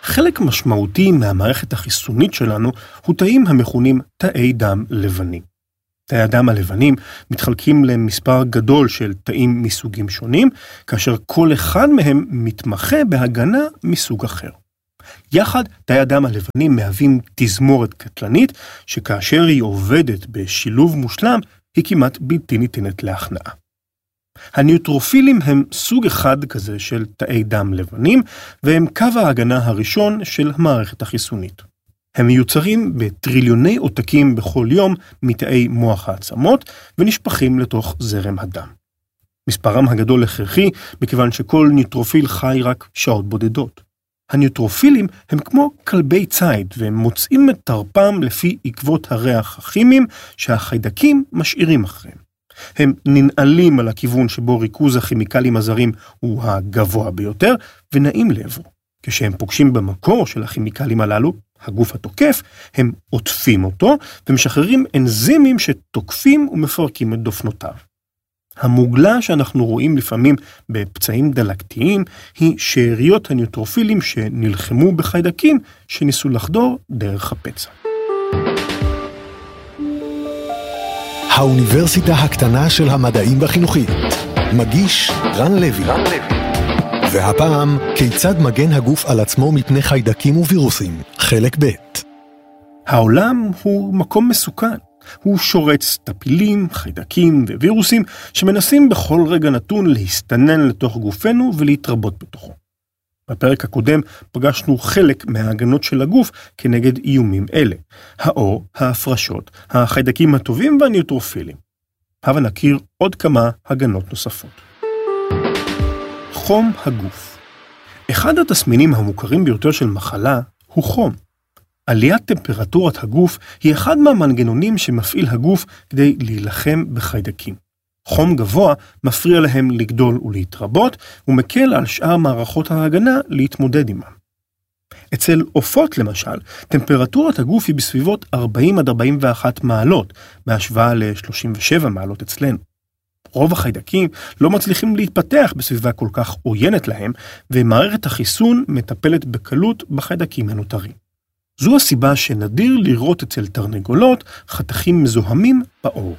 חלק משמעותי מהמערכת החיסונית שלנו הוא תאים המכונים תאי דם לבנים. תאי הדם הלבנים מתחלקים למספר גדול של תאים מסוגים שונים, כאשר כל אחד מהם מתמחה בהגנה מסוג אחר. יחד, תאי הדם הלבנים מהווים תזמורת קטלנית, שכאשר היא עובדת בשילוב מושלם, היא כמעט בלתי ניתנת להכנעה. הניוטרופילים הם סוג אחד כזה של תאי דם לבנים, והם קו ההגנה הראשון של המערכת החיסונית. הם מיוצרים בטריליוני עותקים בכל יום מתאי מוח העצמות, ונשפכים לתוך זרם הדם. מספרם הגדול הכרחי, מכיוון שכל ניוטרופיל חי רק שעות בודדות. הניוטרופילים הם כמו כלבי ציד, והם מוצאים את תרפם לפי עקבות הריח הכימיים שהחיידקים משאירים אחריהם. הם ננעלים על הכיוון שבו ריכוז הכימיקלים הזרים הוא הגבוה ביותר, ונעים לעברו. כשהם פוגשים במקור של הכימיקלים הללו, הגוף התוקף, הם עוטפים אותו, ומשחררים אנזימים שתוקפים ומפרקים את דופנותיו. המוגלה שאנחנו רואים לפעמים בפצעים דלקתיים, היא שאריות הניוטרופילים שנלחמו בחיידקים שניסו לחדור דרך הפצע. האוניברסיטה הקטנה של המדעים והחינוכית. מגיש רן לוי. רן לוי. והפעם, כיצד מגן הגוף על עצמו מפני חיידקים ווירוסים, חלק ב'. העולם הוא מקום מסוכן. הוא שורץ טפילים, חיידקים ווירוסים שמנסים בכל רגע נתון להסתנן לתוך גופנו ולהתרבות בתוכו. בפרק הקודם פגשנו חלק מההגנות של הגוף כנגד איומים אלה. האור, ההפרשות, החיידקים הטובים והניוטרופילים. הבה נכיר עוד כמה הגנות נוספות. חום הגוף. אחד התסמינים המוכרים ביותר של מחלה הוא חום. עליית טמפרטורת הגוף היא אחד מהמנגנונים שמפעיל הגוף כדי להילחם בחיידקים. חום גבוה מפריע להם לגדול ולהתרבות, ומקל על שאר מערכות ההגנה להתמודד עמם. אצל עופות למשל, טמפרטורת הגוף היא בסביבות ארבעים עד ארבעים ואחת מעלות, בהשוואה ל-שלושים ושבע מעלות אצלנו. רוב החיידקים לא מצליחים להתפתח בסביבה כל כך עוינת להם, ומערכת החיסון מטפלת בקלות בחיידקים הנותרים. זו הסיבה שנדיר לראות אצל תרנגולות חתכים מזוהמים בעור.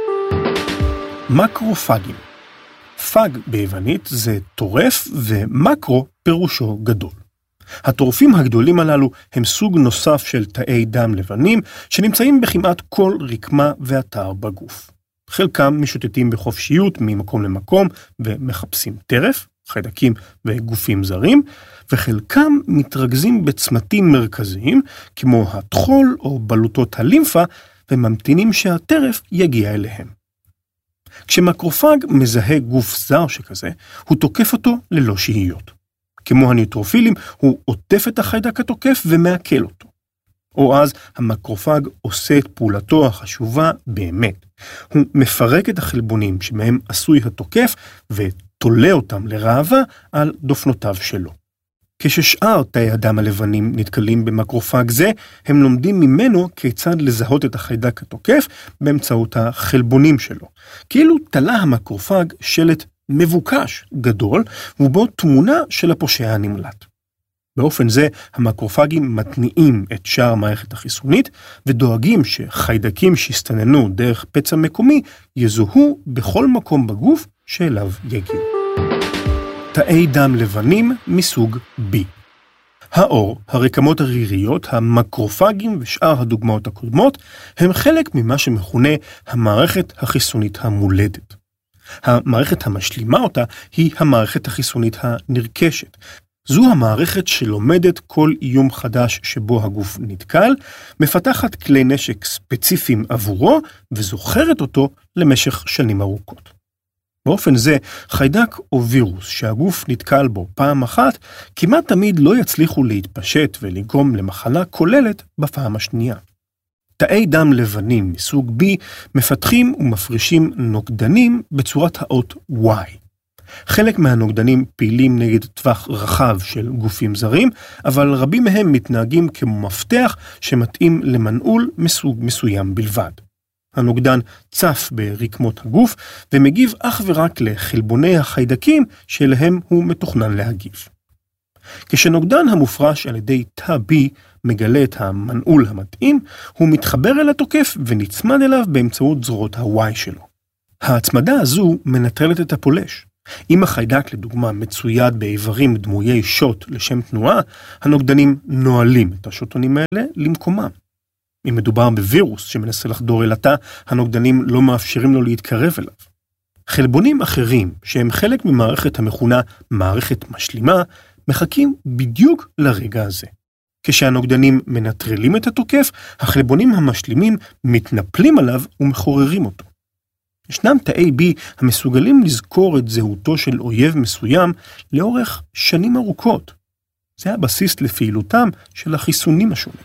מקרופגים. פג ביוונית זה טורף, ומקרו פירושו גדול. הטורפים הגדולים הללו הם סוג נוסף של תאי דם לבנים שנמצאים בכמעט כל רקמה ואתר בגוף. חלקם משוטטים בחופשיות ממקום למקום ומחפשים טרף, חיידקים וגופים זרים, וחלקם מתרכזים בצמתים מרכזיים כמו הטחול או בלוטות הלימפה, וממתינים שהטרף יגיע אליהם. כשמקרופג מזהה גוף זר שכזה, הוא תוקף אותו ללא שהיות. כמו הניוטרופילים, הוא עוטף את החיידק התוקף ומעכל אותו. או אז המקרופג עושה את פעולתו החשובה באמת. הוא מפרק את החלבונים שמהם עשוי התוקף ותולה אותם לרעבה על דופנותיו שלו. כששאר תאי הדם הלבנים נתקלים במקרופג זה, הם לומדים ממנו כיצד לזהות את החיידק התוקף באמצעות החלבונים שלו. כאילו תלה המקרופג שלט מבוקש גדול, ובו תמונה של הפושע הנמלט. באופן זה, המקרופגים מתניעים את שאר המערכת החיסונית, ודואגים שחיידקים שהסתננו דרך פצע מקומי יזוהו בכל מקום בגוף שאליו יגיעו. תאי דם לבנים מסוג B. האור, הרקמות הריריות, המקרופגים ושאר הדוגמאות הקודמות, הם חלק ממה שמכונה המערכת החיסונית המולדת. המערכת המשלימה אותה היא המערכת החיסונית הנרכשת. זו המערכת שלומדת כל איום חדש שבו הגוף נתקל, מפתחת כלי נשק ספציפיים עבורו וזוכרת אותו למשך שנים ארוכות. באופן זה, חיידק או וירוס שהגוף נתקל בו פעם אחת, כמעט תמיד לא יצליחו להתפשט ולגרום למחלה כוללת בפעם השנייה. תאי דם לבנים מסוג B מפתחים ומפרישים נוגדנים בצורת האות Y. חלק מהנוגדנים פעילים נגד טווח רחב של גופים זרים, אבל רבים מהם מתנהגים כמו מפתח שמתאים למנעול מסוג מסוים בלבד. הנוגדן צף ברקמות הגוף ומגיב אך ורק לחלבוני החיידקים שאליהם הוא מתוכנן להגיב. כשנוגדן המופרש על ידי תא B מגלה את המנעול המתאים, הוא מתחבר אל התוקף ונצמד אליו באמצעות זרועות ה-Y שלו. ההצמדה הזו מנטרלת את הפולש. אם החיידק לדוגמה מצויד באיברים דמויי שוט לשם תנועה, הנוגדנים נועלים את השוטונים האלה למקומם. אם מדובר בווירוס שמנסה לחדור אל התא, הנוגדנים לא מאפשרים לו להתקרב אליו. חלבונים אחרים, שהם חלק ממערכת המכונה מערכת משלימה, מחכים בדיוק לרגע הזה. כשהנוגדנים מנטרלים את התוקף, החלבונים המשלימים מתנפלים עליו ומחוררים אותו. ישנם תאי B המסוגלים לזכור את זהותו של אויב מסוים לאורך שנים ארוכות. זה הבסיס לפעילותם של החיסונים השונים.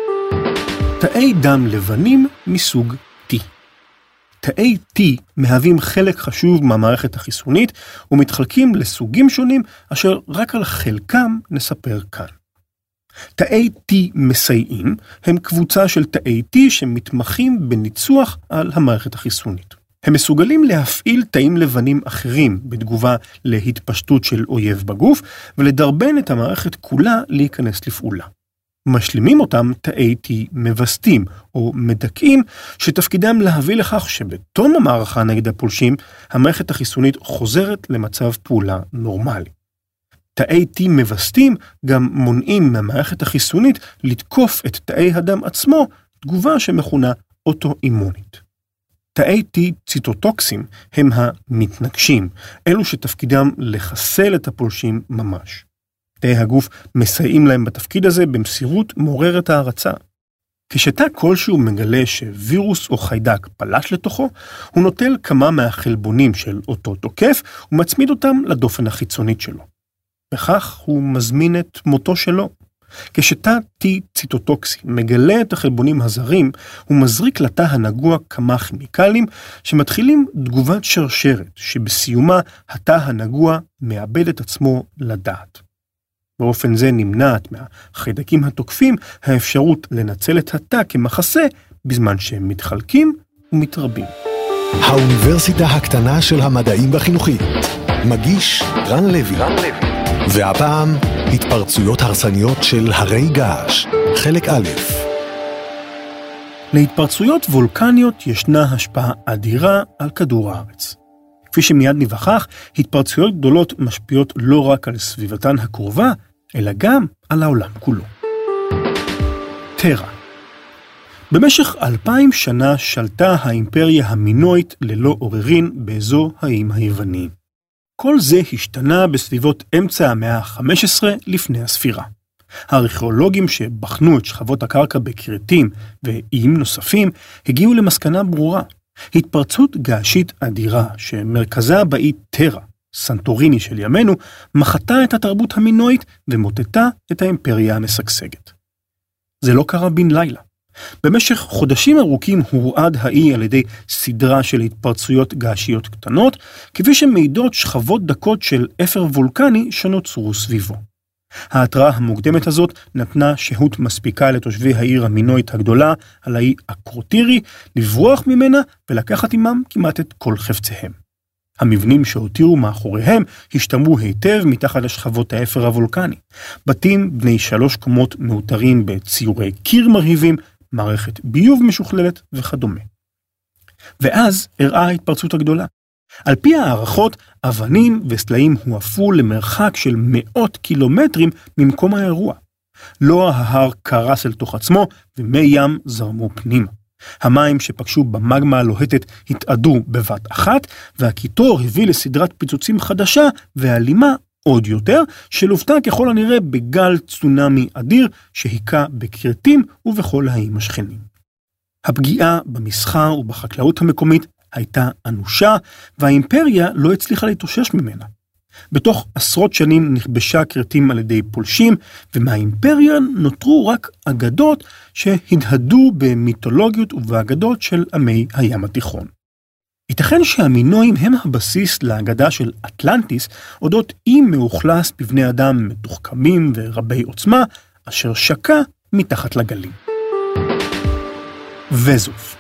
תאי דם לבנים מסוג T. תאי T מהווים חלק חשוב מהמערכת החיסונית ומתחלקים לסוגים שונים אשר רק על חלקם נספר כאן. תאי T מסייעים הם קבוצה של תאי T שמתמחים בניצוח על המערכת החיסונית. הם מסוגלים להפעיל תאים לבנים אחרים בתגובה להתפשטות של אויב בגוף ולדרבן את המערכת כולה להיכנס לפעולה. משלימים אותם תאי T מבסטים או מדכאים שתפקידם להביא לכך שבתום המערכה נגד הפולשים המערכת החיסונית חוזרת למצב פעולה נורמלי. תאי T מבסטים גם מונעים מהמערכת החיסונית לתקוף את תאי הדם עצמו, תגובה שמכונה אוטואימונית. תאי T ציטוטוקסים הם המתנגשים, אלו שתפקידם לחסל את הפולשים ממש. תאי הגוף מסייעים להם בתפקיד הזה במסירות מעוררת הערצה. כשתא כלשהו מגלה שווירוס או חיידק פלש לתוכו, הוא נוטל כמה מהחלבונים של אותו תוקף ומצמיד אותם לדופן החיצונית שלו. בכך הוא מזמין את מותו שלו. כשתא T ציטוטוקסי מגלה את החלבונים הזרים, הוא מזריק לתא הנגוע כמה כימיקלים שמתחילים תגובת שרשרת, שבסיומה התא הנגוע מאבד את עצמו לדעת. באופן זה נמנעת מהחיידקים התוקפים האפשרות לנצל את התא כמחסה בזמן שהם מתחלקים ומתרבים. האוניברסיטה הקטנה של המדעים בחינוכית. מגיש רן לוי. רן לוי. והפעם התפרצויות הרסניות של הרי געש, חלק א'. להתפרצויות וולקניות ישנה השפעה אדירה על כדור הארץ. כפי שמיד נבחך, התפרצויות גדולות משפיעות לא רק על סביבתן הקרובה, אלא גם על העולם כולו. טרה. במשך אלפיים שנה שלטה האימפריה המינואית ללא עוררין באזור האיים היווניים. כל זה השתנה בסביבות אמצע המאה ה-חמש עשרה לפני הספירה. הארכיאולוגים שבחנו את שכבות הקרקע בכרתים ואיים נוספים הגיעו למסקנה ברורה. התפרצות געשית אדירה שמרכזה באי טרה, סנטוריני של ימינו, מחתה את התרבות המינואית ומוטטה את האימפריה המשגשגת. זה לא קרה בן לילה. במשך חודשים ארוכים הורעד האי על ידי סדרה של התפרצויות געשיות קטנות, כפי שמעידות שכבות דקות של אפר וולקני שנוצרו סביבו. ההתראה המוקדמת הזאת נתנה שהות מספיקה לתושבי העיר המינואית הגדולה על האי אקרוטירי לברוח ממנה ולקחת עמם כמעט את כל חפציהם. המבנים שהותירו מאחוריהם השתמרו היטב מתחת לשכבות האפר הוולקני. בתים בני שלוש קומות מאותרים בציורי קיר מרהיבים, מערכת ביוב משוכללת וכדומה. ואז הראה ההתפרצות הגדולה. על פי הערכות, אבנים וסלעים הועפו למרחק של מאות קילומטרים ממקום האירוע. לא ההר קרס אל תוך עצמו ומי ים זרמו פנימה. המים שפגשו במגמה הלוהטת התאדו בבת אחת, והקיטור הביא לסדרת פיצוצים חדשה ואלימה עוד יותר, שלוותה ככל הנראה בגל צונמי אדיר שהיכה בכרתים ובכל האיים השכנים. הפגיעה במסחר ובחקלאות המקומית הייתה אנושה, והאימפריה לא הצליחה להתאושש ממנה. בתוך עשרות שנים נכבשה כרתים על ידי פולשים, ומהאימפריה נותרו רק אגדות שהדהדו במיתולוגיות ובאגדות של עמי הים התיכון. ייתכן שהמינואים הם הבסיס לאגדה של אטלנטיס, אודות אי מאוכלס בבני אדם מתוחכמים ורבי עוצמה, אשר שקע מתחת לגלים. וזוף.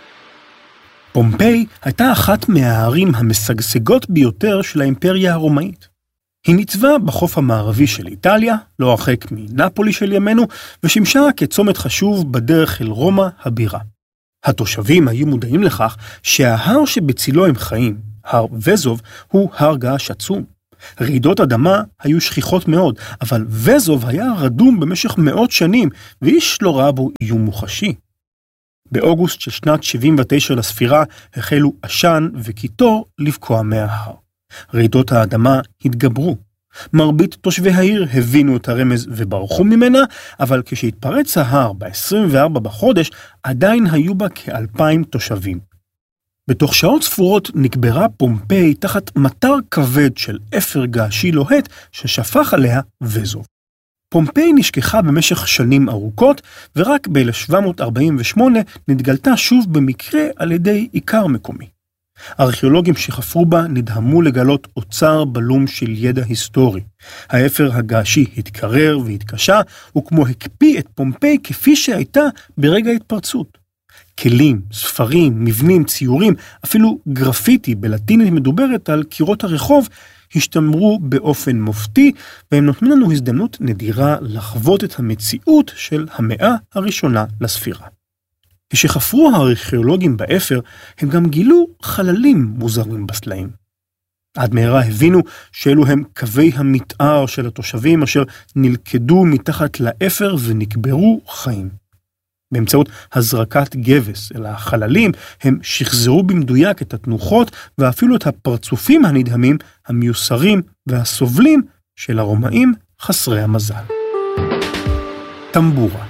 פומפיי הייתה אחת מהערים המשגשגות ביותר של האימפריה הרומאית. היא ניצבה בחוף המערבי של איטליה, לא הרחק מנפולי של ימינו, ושימשה כצומת חשוב בדרך אל רומא הבירה. התושבים היו מודעים לכך שההר שבצילו הם חיים, הר וזוב, הוא הר געש עצום. רעידות אדמה היו שכיחות מאוד, אבל וזוב היה רדום במשך מאות שנים, ואיש לא ראה בו איום מוחשי. באוגוסט של שנת שבעים ותשע לספירה החלו עשן וקיטור לבקוע מההר. רעידות האדמה התגברו. מרבית תושבי העיר הבינו את הרמז וברחו ממנה, אבל כשהתפרץ ההר ב-עשרים וארבעה בחודש, עדיין היו בה כאלפיים תושבים. בתוך שעות ספורות נקברה פומפיי תחת מטר כבד של אפר געשי לוהט ששפך עליה וזוב. פומפיי נשכחה במשך שנים ארוכות, ורק ב-אלף שבע מאות ארבעים ושמונה נתגלתה שוב במקרה על ידי עיקר מקומי. ארכיאולוגים שחפרו בה נדהמו לגלות אוצר בלום של ידע היסטורי. האפר הגעשי התקרר והתקשה, וכמו הקפיא את פומפיי כפי שהייתה ברגע ההתפרצות. כלים, ספרים, מבנים, ציורים, אפילו גרפיטי בלטינית מדוברת על קירות הרחוב, השתמרו באופן מופתי, והם נותנים לנו הזדמנות נדירה לחוות את המציאות של המאה הראשונה לספירה. כשחפרו הארכיאולוגים באפר, הם גם גילו חללים מוזרים בסלעים. עד מהרה הבינו שאלו הם קווי המתאר של התושבים אשר נלכדו מתחת לאפר ונקברו חיים. באמצעות הזרקת גבס אל החללים, הם שחזרו במדויק את התנוחות ואפילו את הפרצופים הנדהמים, המיוסרים והסובלים של הרומאים חסרי המזל. טמבורה.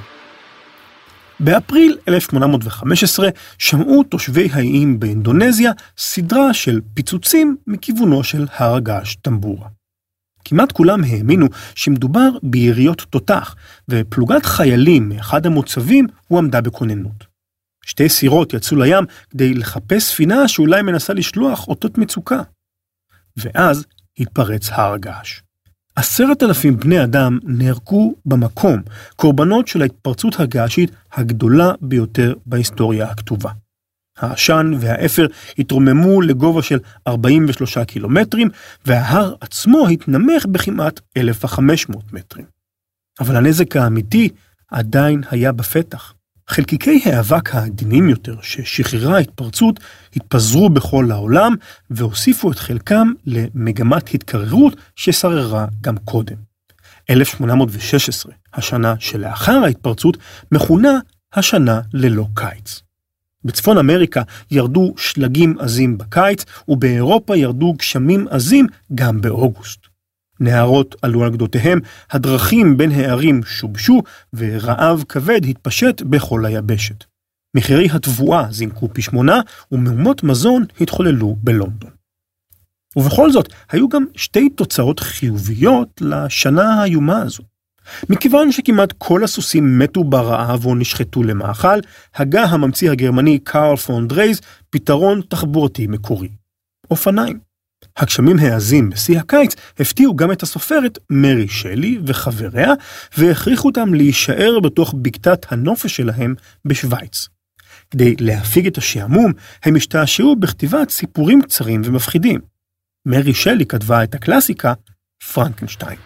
באפריל אלף שמונה מאות וחמש עשרה שמעו תושבי האיים באינדונזיה סדרה של פיצוצים מכיוונו של הר הגעש טמבורה. כמעט כולם האמינו שמדובר ביריות תותח, ופלוגת חיילים מאחד המוצבים הוא עמדה בכוננות. שתי סירות יצאו לים כדי לחפש ספינה שאולי מנסה לשלוח אותות מצוקה. ואז התפרץ הר הגעש. עשרת אלפים בני אדם נהרגו במקום, קורבנות של ההתפרצות הגעשית הגדולה ביותר בהיסטוריה הכתובה. העשן והאפר התרוממו לגובה של ארבעים ושלושה קילומטרים, וההר עצמו התנמך בכמעט אלף וחמש מאות מטרים. אבל הנזק האמיתי עדיין היה בפתח. חלקיקי האבק העדינים יותר ששחררה ההתפרצות התפזרו בכל העולם, והוסיפו את חלקם למגמת התקררות ששררה גם קודם. אלף שמונה מאות ושש עשרה, השנה שלאחר ההתפרצות, מכונה השנה ללא קיץ. בצפון אמריקה ירדו שלגים עזים בקיץ, ובאירופה ירדו גשמים עזים גם באוגוסט. נהרות עלו על גדותיהם, הדרכים בין הערים שובשו, ורעב כבד התפשט בכל היבשת. מחירי התבואה זינקו פי שמונה, ומהומות מזון התחוללו בלונדון. ובכל זאת, היו גם שתי תוצאות חיוביות לשנה האיומה הזו. מכיוון שכמעט כל הסוסים מתו ברעב או נשחטו למאכל, הגה הממציא הגרמני קארל פון דרייז פתרון תחבורתי מקורי. אופניים. הגשמים העזים בשיא הקיץ הפתיעו גם את הסופרת מרי שלי וחבריה, והכריחו אותם להישאר בתוך בקתת הנופש שלהם בשוויץ. כדי להפיג את השעמום, הם השתעשעו בכתיבת סיפורים קצרים ומפחידים. מרי שלי כתבה את הקלאסיקה פרנקנשטיין.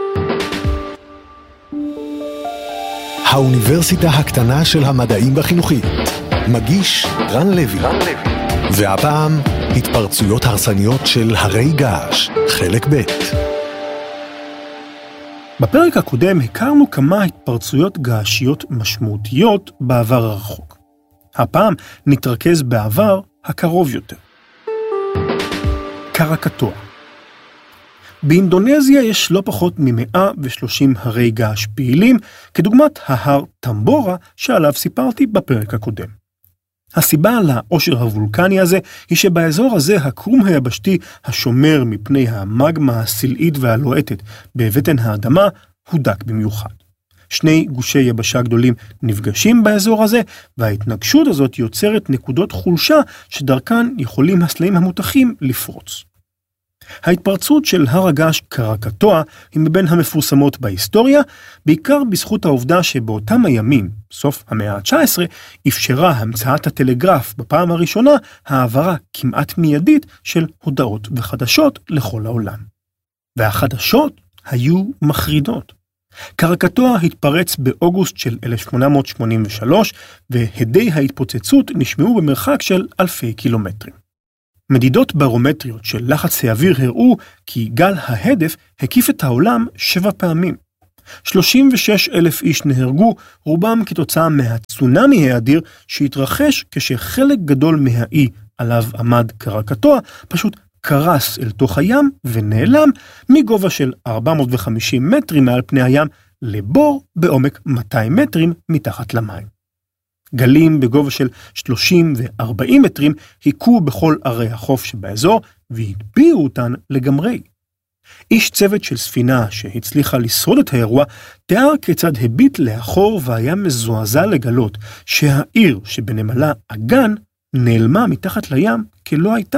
האוניברסיטה הקטנה של המדעים בחינוכית. מגיש רן לוי. רן לוי. והפעם התפרצויות הרסניות של הרי געש, חלק ב'. בפרק הקודם הכרנו כמה התפרצויות געשיות משמעותיות בעבר הרחוק. הפעם נתרכז בעבר הקרוב יותר. קרקטוע. באינדונזיה יש לא פחות מ-מאה ושלושים הרי געש פעילים, כדוגמת ההר טמבורה שעליו סיפרתי בפרק הקודם. הסיבה לעושר הוולקני הזה היא שבאזור הזה הקרום היבשתי השומר מפני המגמה הסלעית והלוהטת בבטן האדמה הודק במיוחד. שני גושי יבשה גדולים נפגשים באזור הזה, וההתנגשות הזאת יוצרת נקודות חולשה שדרכן יכולים הסלעים המותחים לפרוץ. ההתפרצות של הר הגעש קרקטוע היא מבין המפורסמות בהיסטוריה, בעיקר בזכות העובדה שבאותם הימים, סוף המאה ה-תשע עשרה, אפשרה המצאת הטלגרף בפעם הראשונה העברה כמעט מיידית של הודעות וחדשות לכל העולם. והחדשות היו מחרידות. קרקטוע התפרץ באוגוסט של אלף שמונה מאות שמונים ושלוש, והדי ההתפוצצות נשמעו במרחק של אלפי קילומטרים. מדידות ברומטריות של לחץ האוויר הראו כי גל ההדף הקיף את העולם שבע פעמים. שלושים ושש אלף איש נהרגו, רובם כתוצאה מהצונמי האדיר שהתרחש כשחלק גדול מהאי עליו עמד קרקטוע פשוט קרס אל תוך הים ונעלם מגובה של ארבע מאות וחמישים מטרים מעל פני הים לבור בעומק מאתיים מטרים מתחת למים. גלים בגובה של שלושים ו-ארבעים מטרים היכו בכל ערי החוף שבאזור והטביעו אותן לגמרי. איש צוות של ספינה שהצליחה לשרוד את האירוע תיאר כיצד הביט לאחור והיה מזועזע לגלות שהעיר שבנמלה אגן נעלמה מתחת לים כלא הייתה.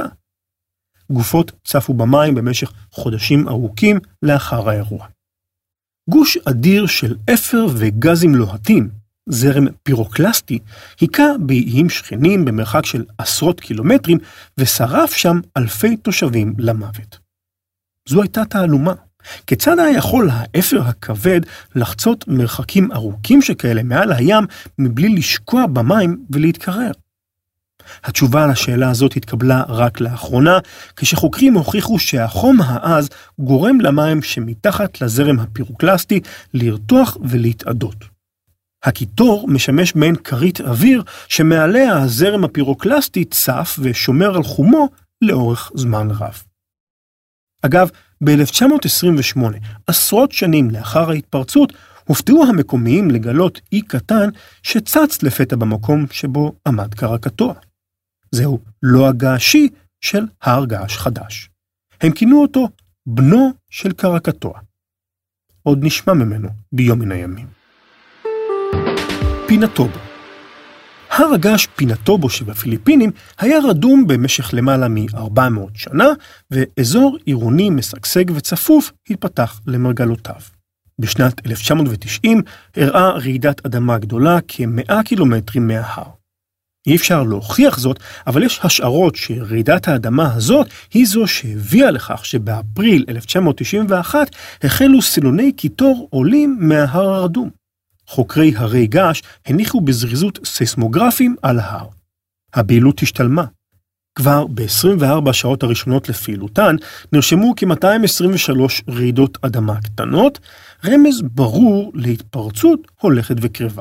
גופות צפו במים במשך חודשים ארוכים לאחר האירוע. גוש אדיר של אפר וגזים לוהטים, זרם פירוקלסטי, היכה באיים שכנים במרחק של עשרות קילומטרים ושרף שם אלפי תושבים למוות. זו הייתה תעלומה. כיצד היה יכול האפר הכבד לחצות מרחקים ארוכים שכאלה מעל הים מבלי לשקוע במים ולהתקרר? התשובה על השאלה הזאת התקבלה רק לאחרונה, כשחוקרים הוכיחו שהחום העז גורם למים שמתחת לזרם הפירוקלסטי לרתוח ולהתאדות. הקיטור משמש מעין כרית אוויר שמעליה הזרם הפירוקלסטי צף ושומר על חומו לאורך זמן רב. אגב, ב-אלף תשע מאות עשרים ושמונה, עשרות שנים לאחר ההתפרצות, הופתעו המקומיים לגלות אי קטן שצץ לפתע במקום שבו עמד קרקטוע. זהו לא הגעשי של הר געש חדש. הם כינו אותו בנו של קרקטוע. עוד נשמע ממנו ביום מן הימים. פינטובו. הר הגעש פינטובו שבפיליפינים היה רדום במשך למעלה מ-ארבע מאות שנה, ואזור עירוני משגשג וצפוף התפתח למרגלותיו. בשנת אלף תשע מאות ותשעים הראה רעידת אדמה גדולה כ-מאה קילומטרים מההר. אי אפשר להוכיח זאת, אבל יש השערות שרעידת האדמה הזאת היא זו שהביאה לכך שבאפריל אלף תשע מאות תשעים ואחת החלו סילוני קיטור עולים מההר הרדום. חוקרי הרי געש הניחו בזריזות סייסמוגרפים על ההר. הפעילות השתלמה. כבר ב-עשרים וארבע השעות הראשונות לפעילותן נרשמו כ-מאתיים עשרים ושלוש רעידות אדמה קטנות, רמז ברור להתפרצות הולכת וקרבה.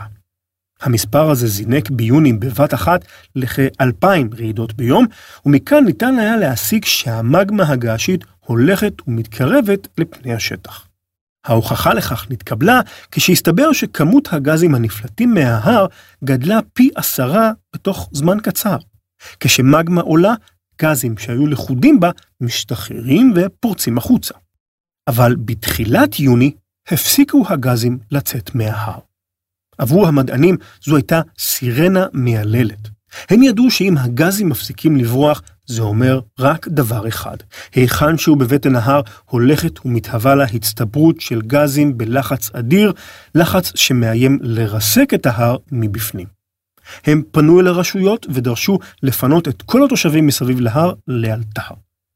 המספר הזה זינק ביוני בבת אחת לכ-אלפיים רעידות ביום, ומכאן ניתן היה להסיק שהמגמה הגעשית הולכת ומתקרבת לפני השטח. ההוכחה לכך נתקבלה כשהסתבר שכמות הגזים הנפלטים מההר גדלה פי עשרה בתוך זמן קצר. כשמגמה עולה, גזים שהיו לחודים בה משתחררים ופורצים החוצה. אבל בתחילת יוני הפסיקו הגזים לצאת מההר. עבור המדענים זו הייתה סירנה מייללת. הם ידעו שאם הגזים מפסיקים לברוח, זה אומר רק דבר אחד. היכן שהוא בבטן ההר הולכת ומתהווה לה הצטברות של גזים בלחץ אדיר, לחץ שמאיים לרסק את ההר מבפנים. הם פנו אל הרשויות ודרשו לפנות את כל התושבים מסביב להר לאלתר.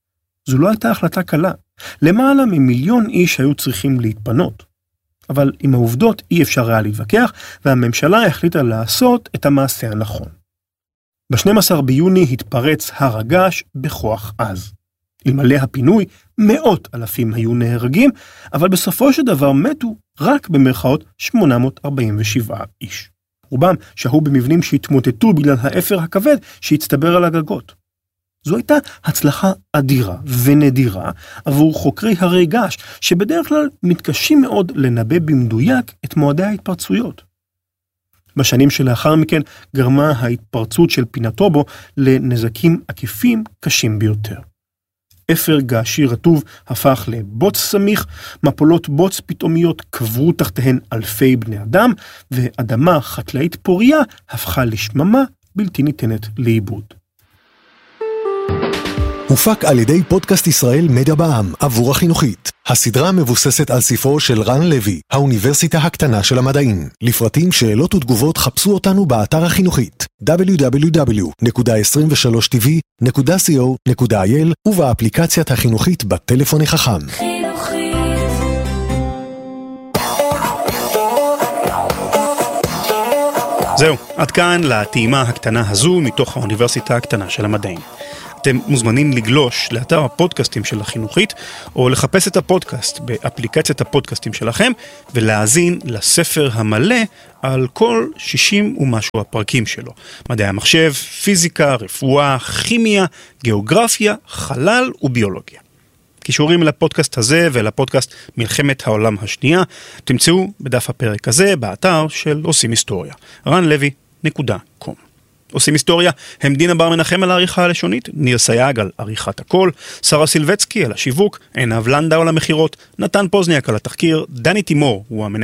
זו לא הייתה החלטה קלה. למעלה ממיליון איש היו צריכים להתפנות. אבל עם העובדות אי אפשר היה להתווכח, והממשלה החליטה לעשות את המעשה הנכון. ב-שנים עשר ביוני התפרץ הר הגעש בכוח עז. אלמלא הפינוי, מאות אלפים היו נהרגים, אבל בסופו של דבר מתו רק במרכאות שמונה מאות ארבעים ושבעה איש. רובם שהו במבנים שהתמוטטו בגלל האפר הכבד שהצטבר על הגגות. זו הייתה הצלחה אדירה ונדירה עבור חוקרי הרי געש, שבדרך כלל מתקשים מאוד לנבא במדויק את מועדי ההתפרצויות. בשנים שלאחר מכן גרמה ההתפרצות של פינטובו לנזקים עקיפים קשים ביותר. אפר געשי רטוב הפך לבוץ סמיך, מפולות בוץ פתאומיות קברו תחתיהן אלפי בני אדם, ואדמה חקלאית פוריה הפכה לשממה בלתי ניתנת לעיבוד. הופק על ידי פודקאסט ישראל מדיה בע"מ עבור החינוכית. הסדרה מבוססת על ספרו של רן לוי, האוניברסיטה הקטנה של המדעים. לפרטים, שאלות ותגובות חפשו אותנו באתר החינוכית דאבליו דאבליו דאבליו נקודה עשרים ושלוש טי וי נקודה סי או נקודה איי אל ובאפליקציית החינוכית בטלפון החכם. חינוכית זהו, עד כאן לטעימה הקטנה הזו מתוך האוניברסיטה הקטנה של המדעים. אתם מוזמנים לגלוש לאתר הפודקאסטים של החינוכית, או לחפש את הפודקאסט באפליקציית הפודקאסטים שלכם, ולהאזין לספר המלא על כל שישים ומשהו הפרקים שלו. מדעי המחשב, פיזיקה, רפואה, כימיה, גיאוגרפיה, חלל וביולוגיה. קישורים לפודקאסט הזה ולפודקאסט מלחמת העולם השנייה תמצאו בדף הפרק הזה באתר של עושים היסטוריה, רן לוי נקודה קום. עושים היסטוריה הם דינה בר מנחם על העריכה הלשונית, ניר סייג על עריכת הקול, שרה סילבצקי על השיווק, עינב לנדאו על המחירות, נתן פוזניאק על התחקיר, דני תימור הוא המנהל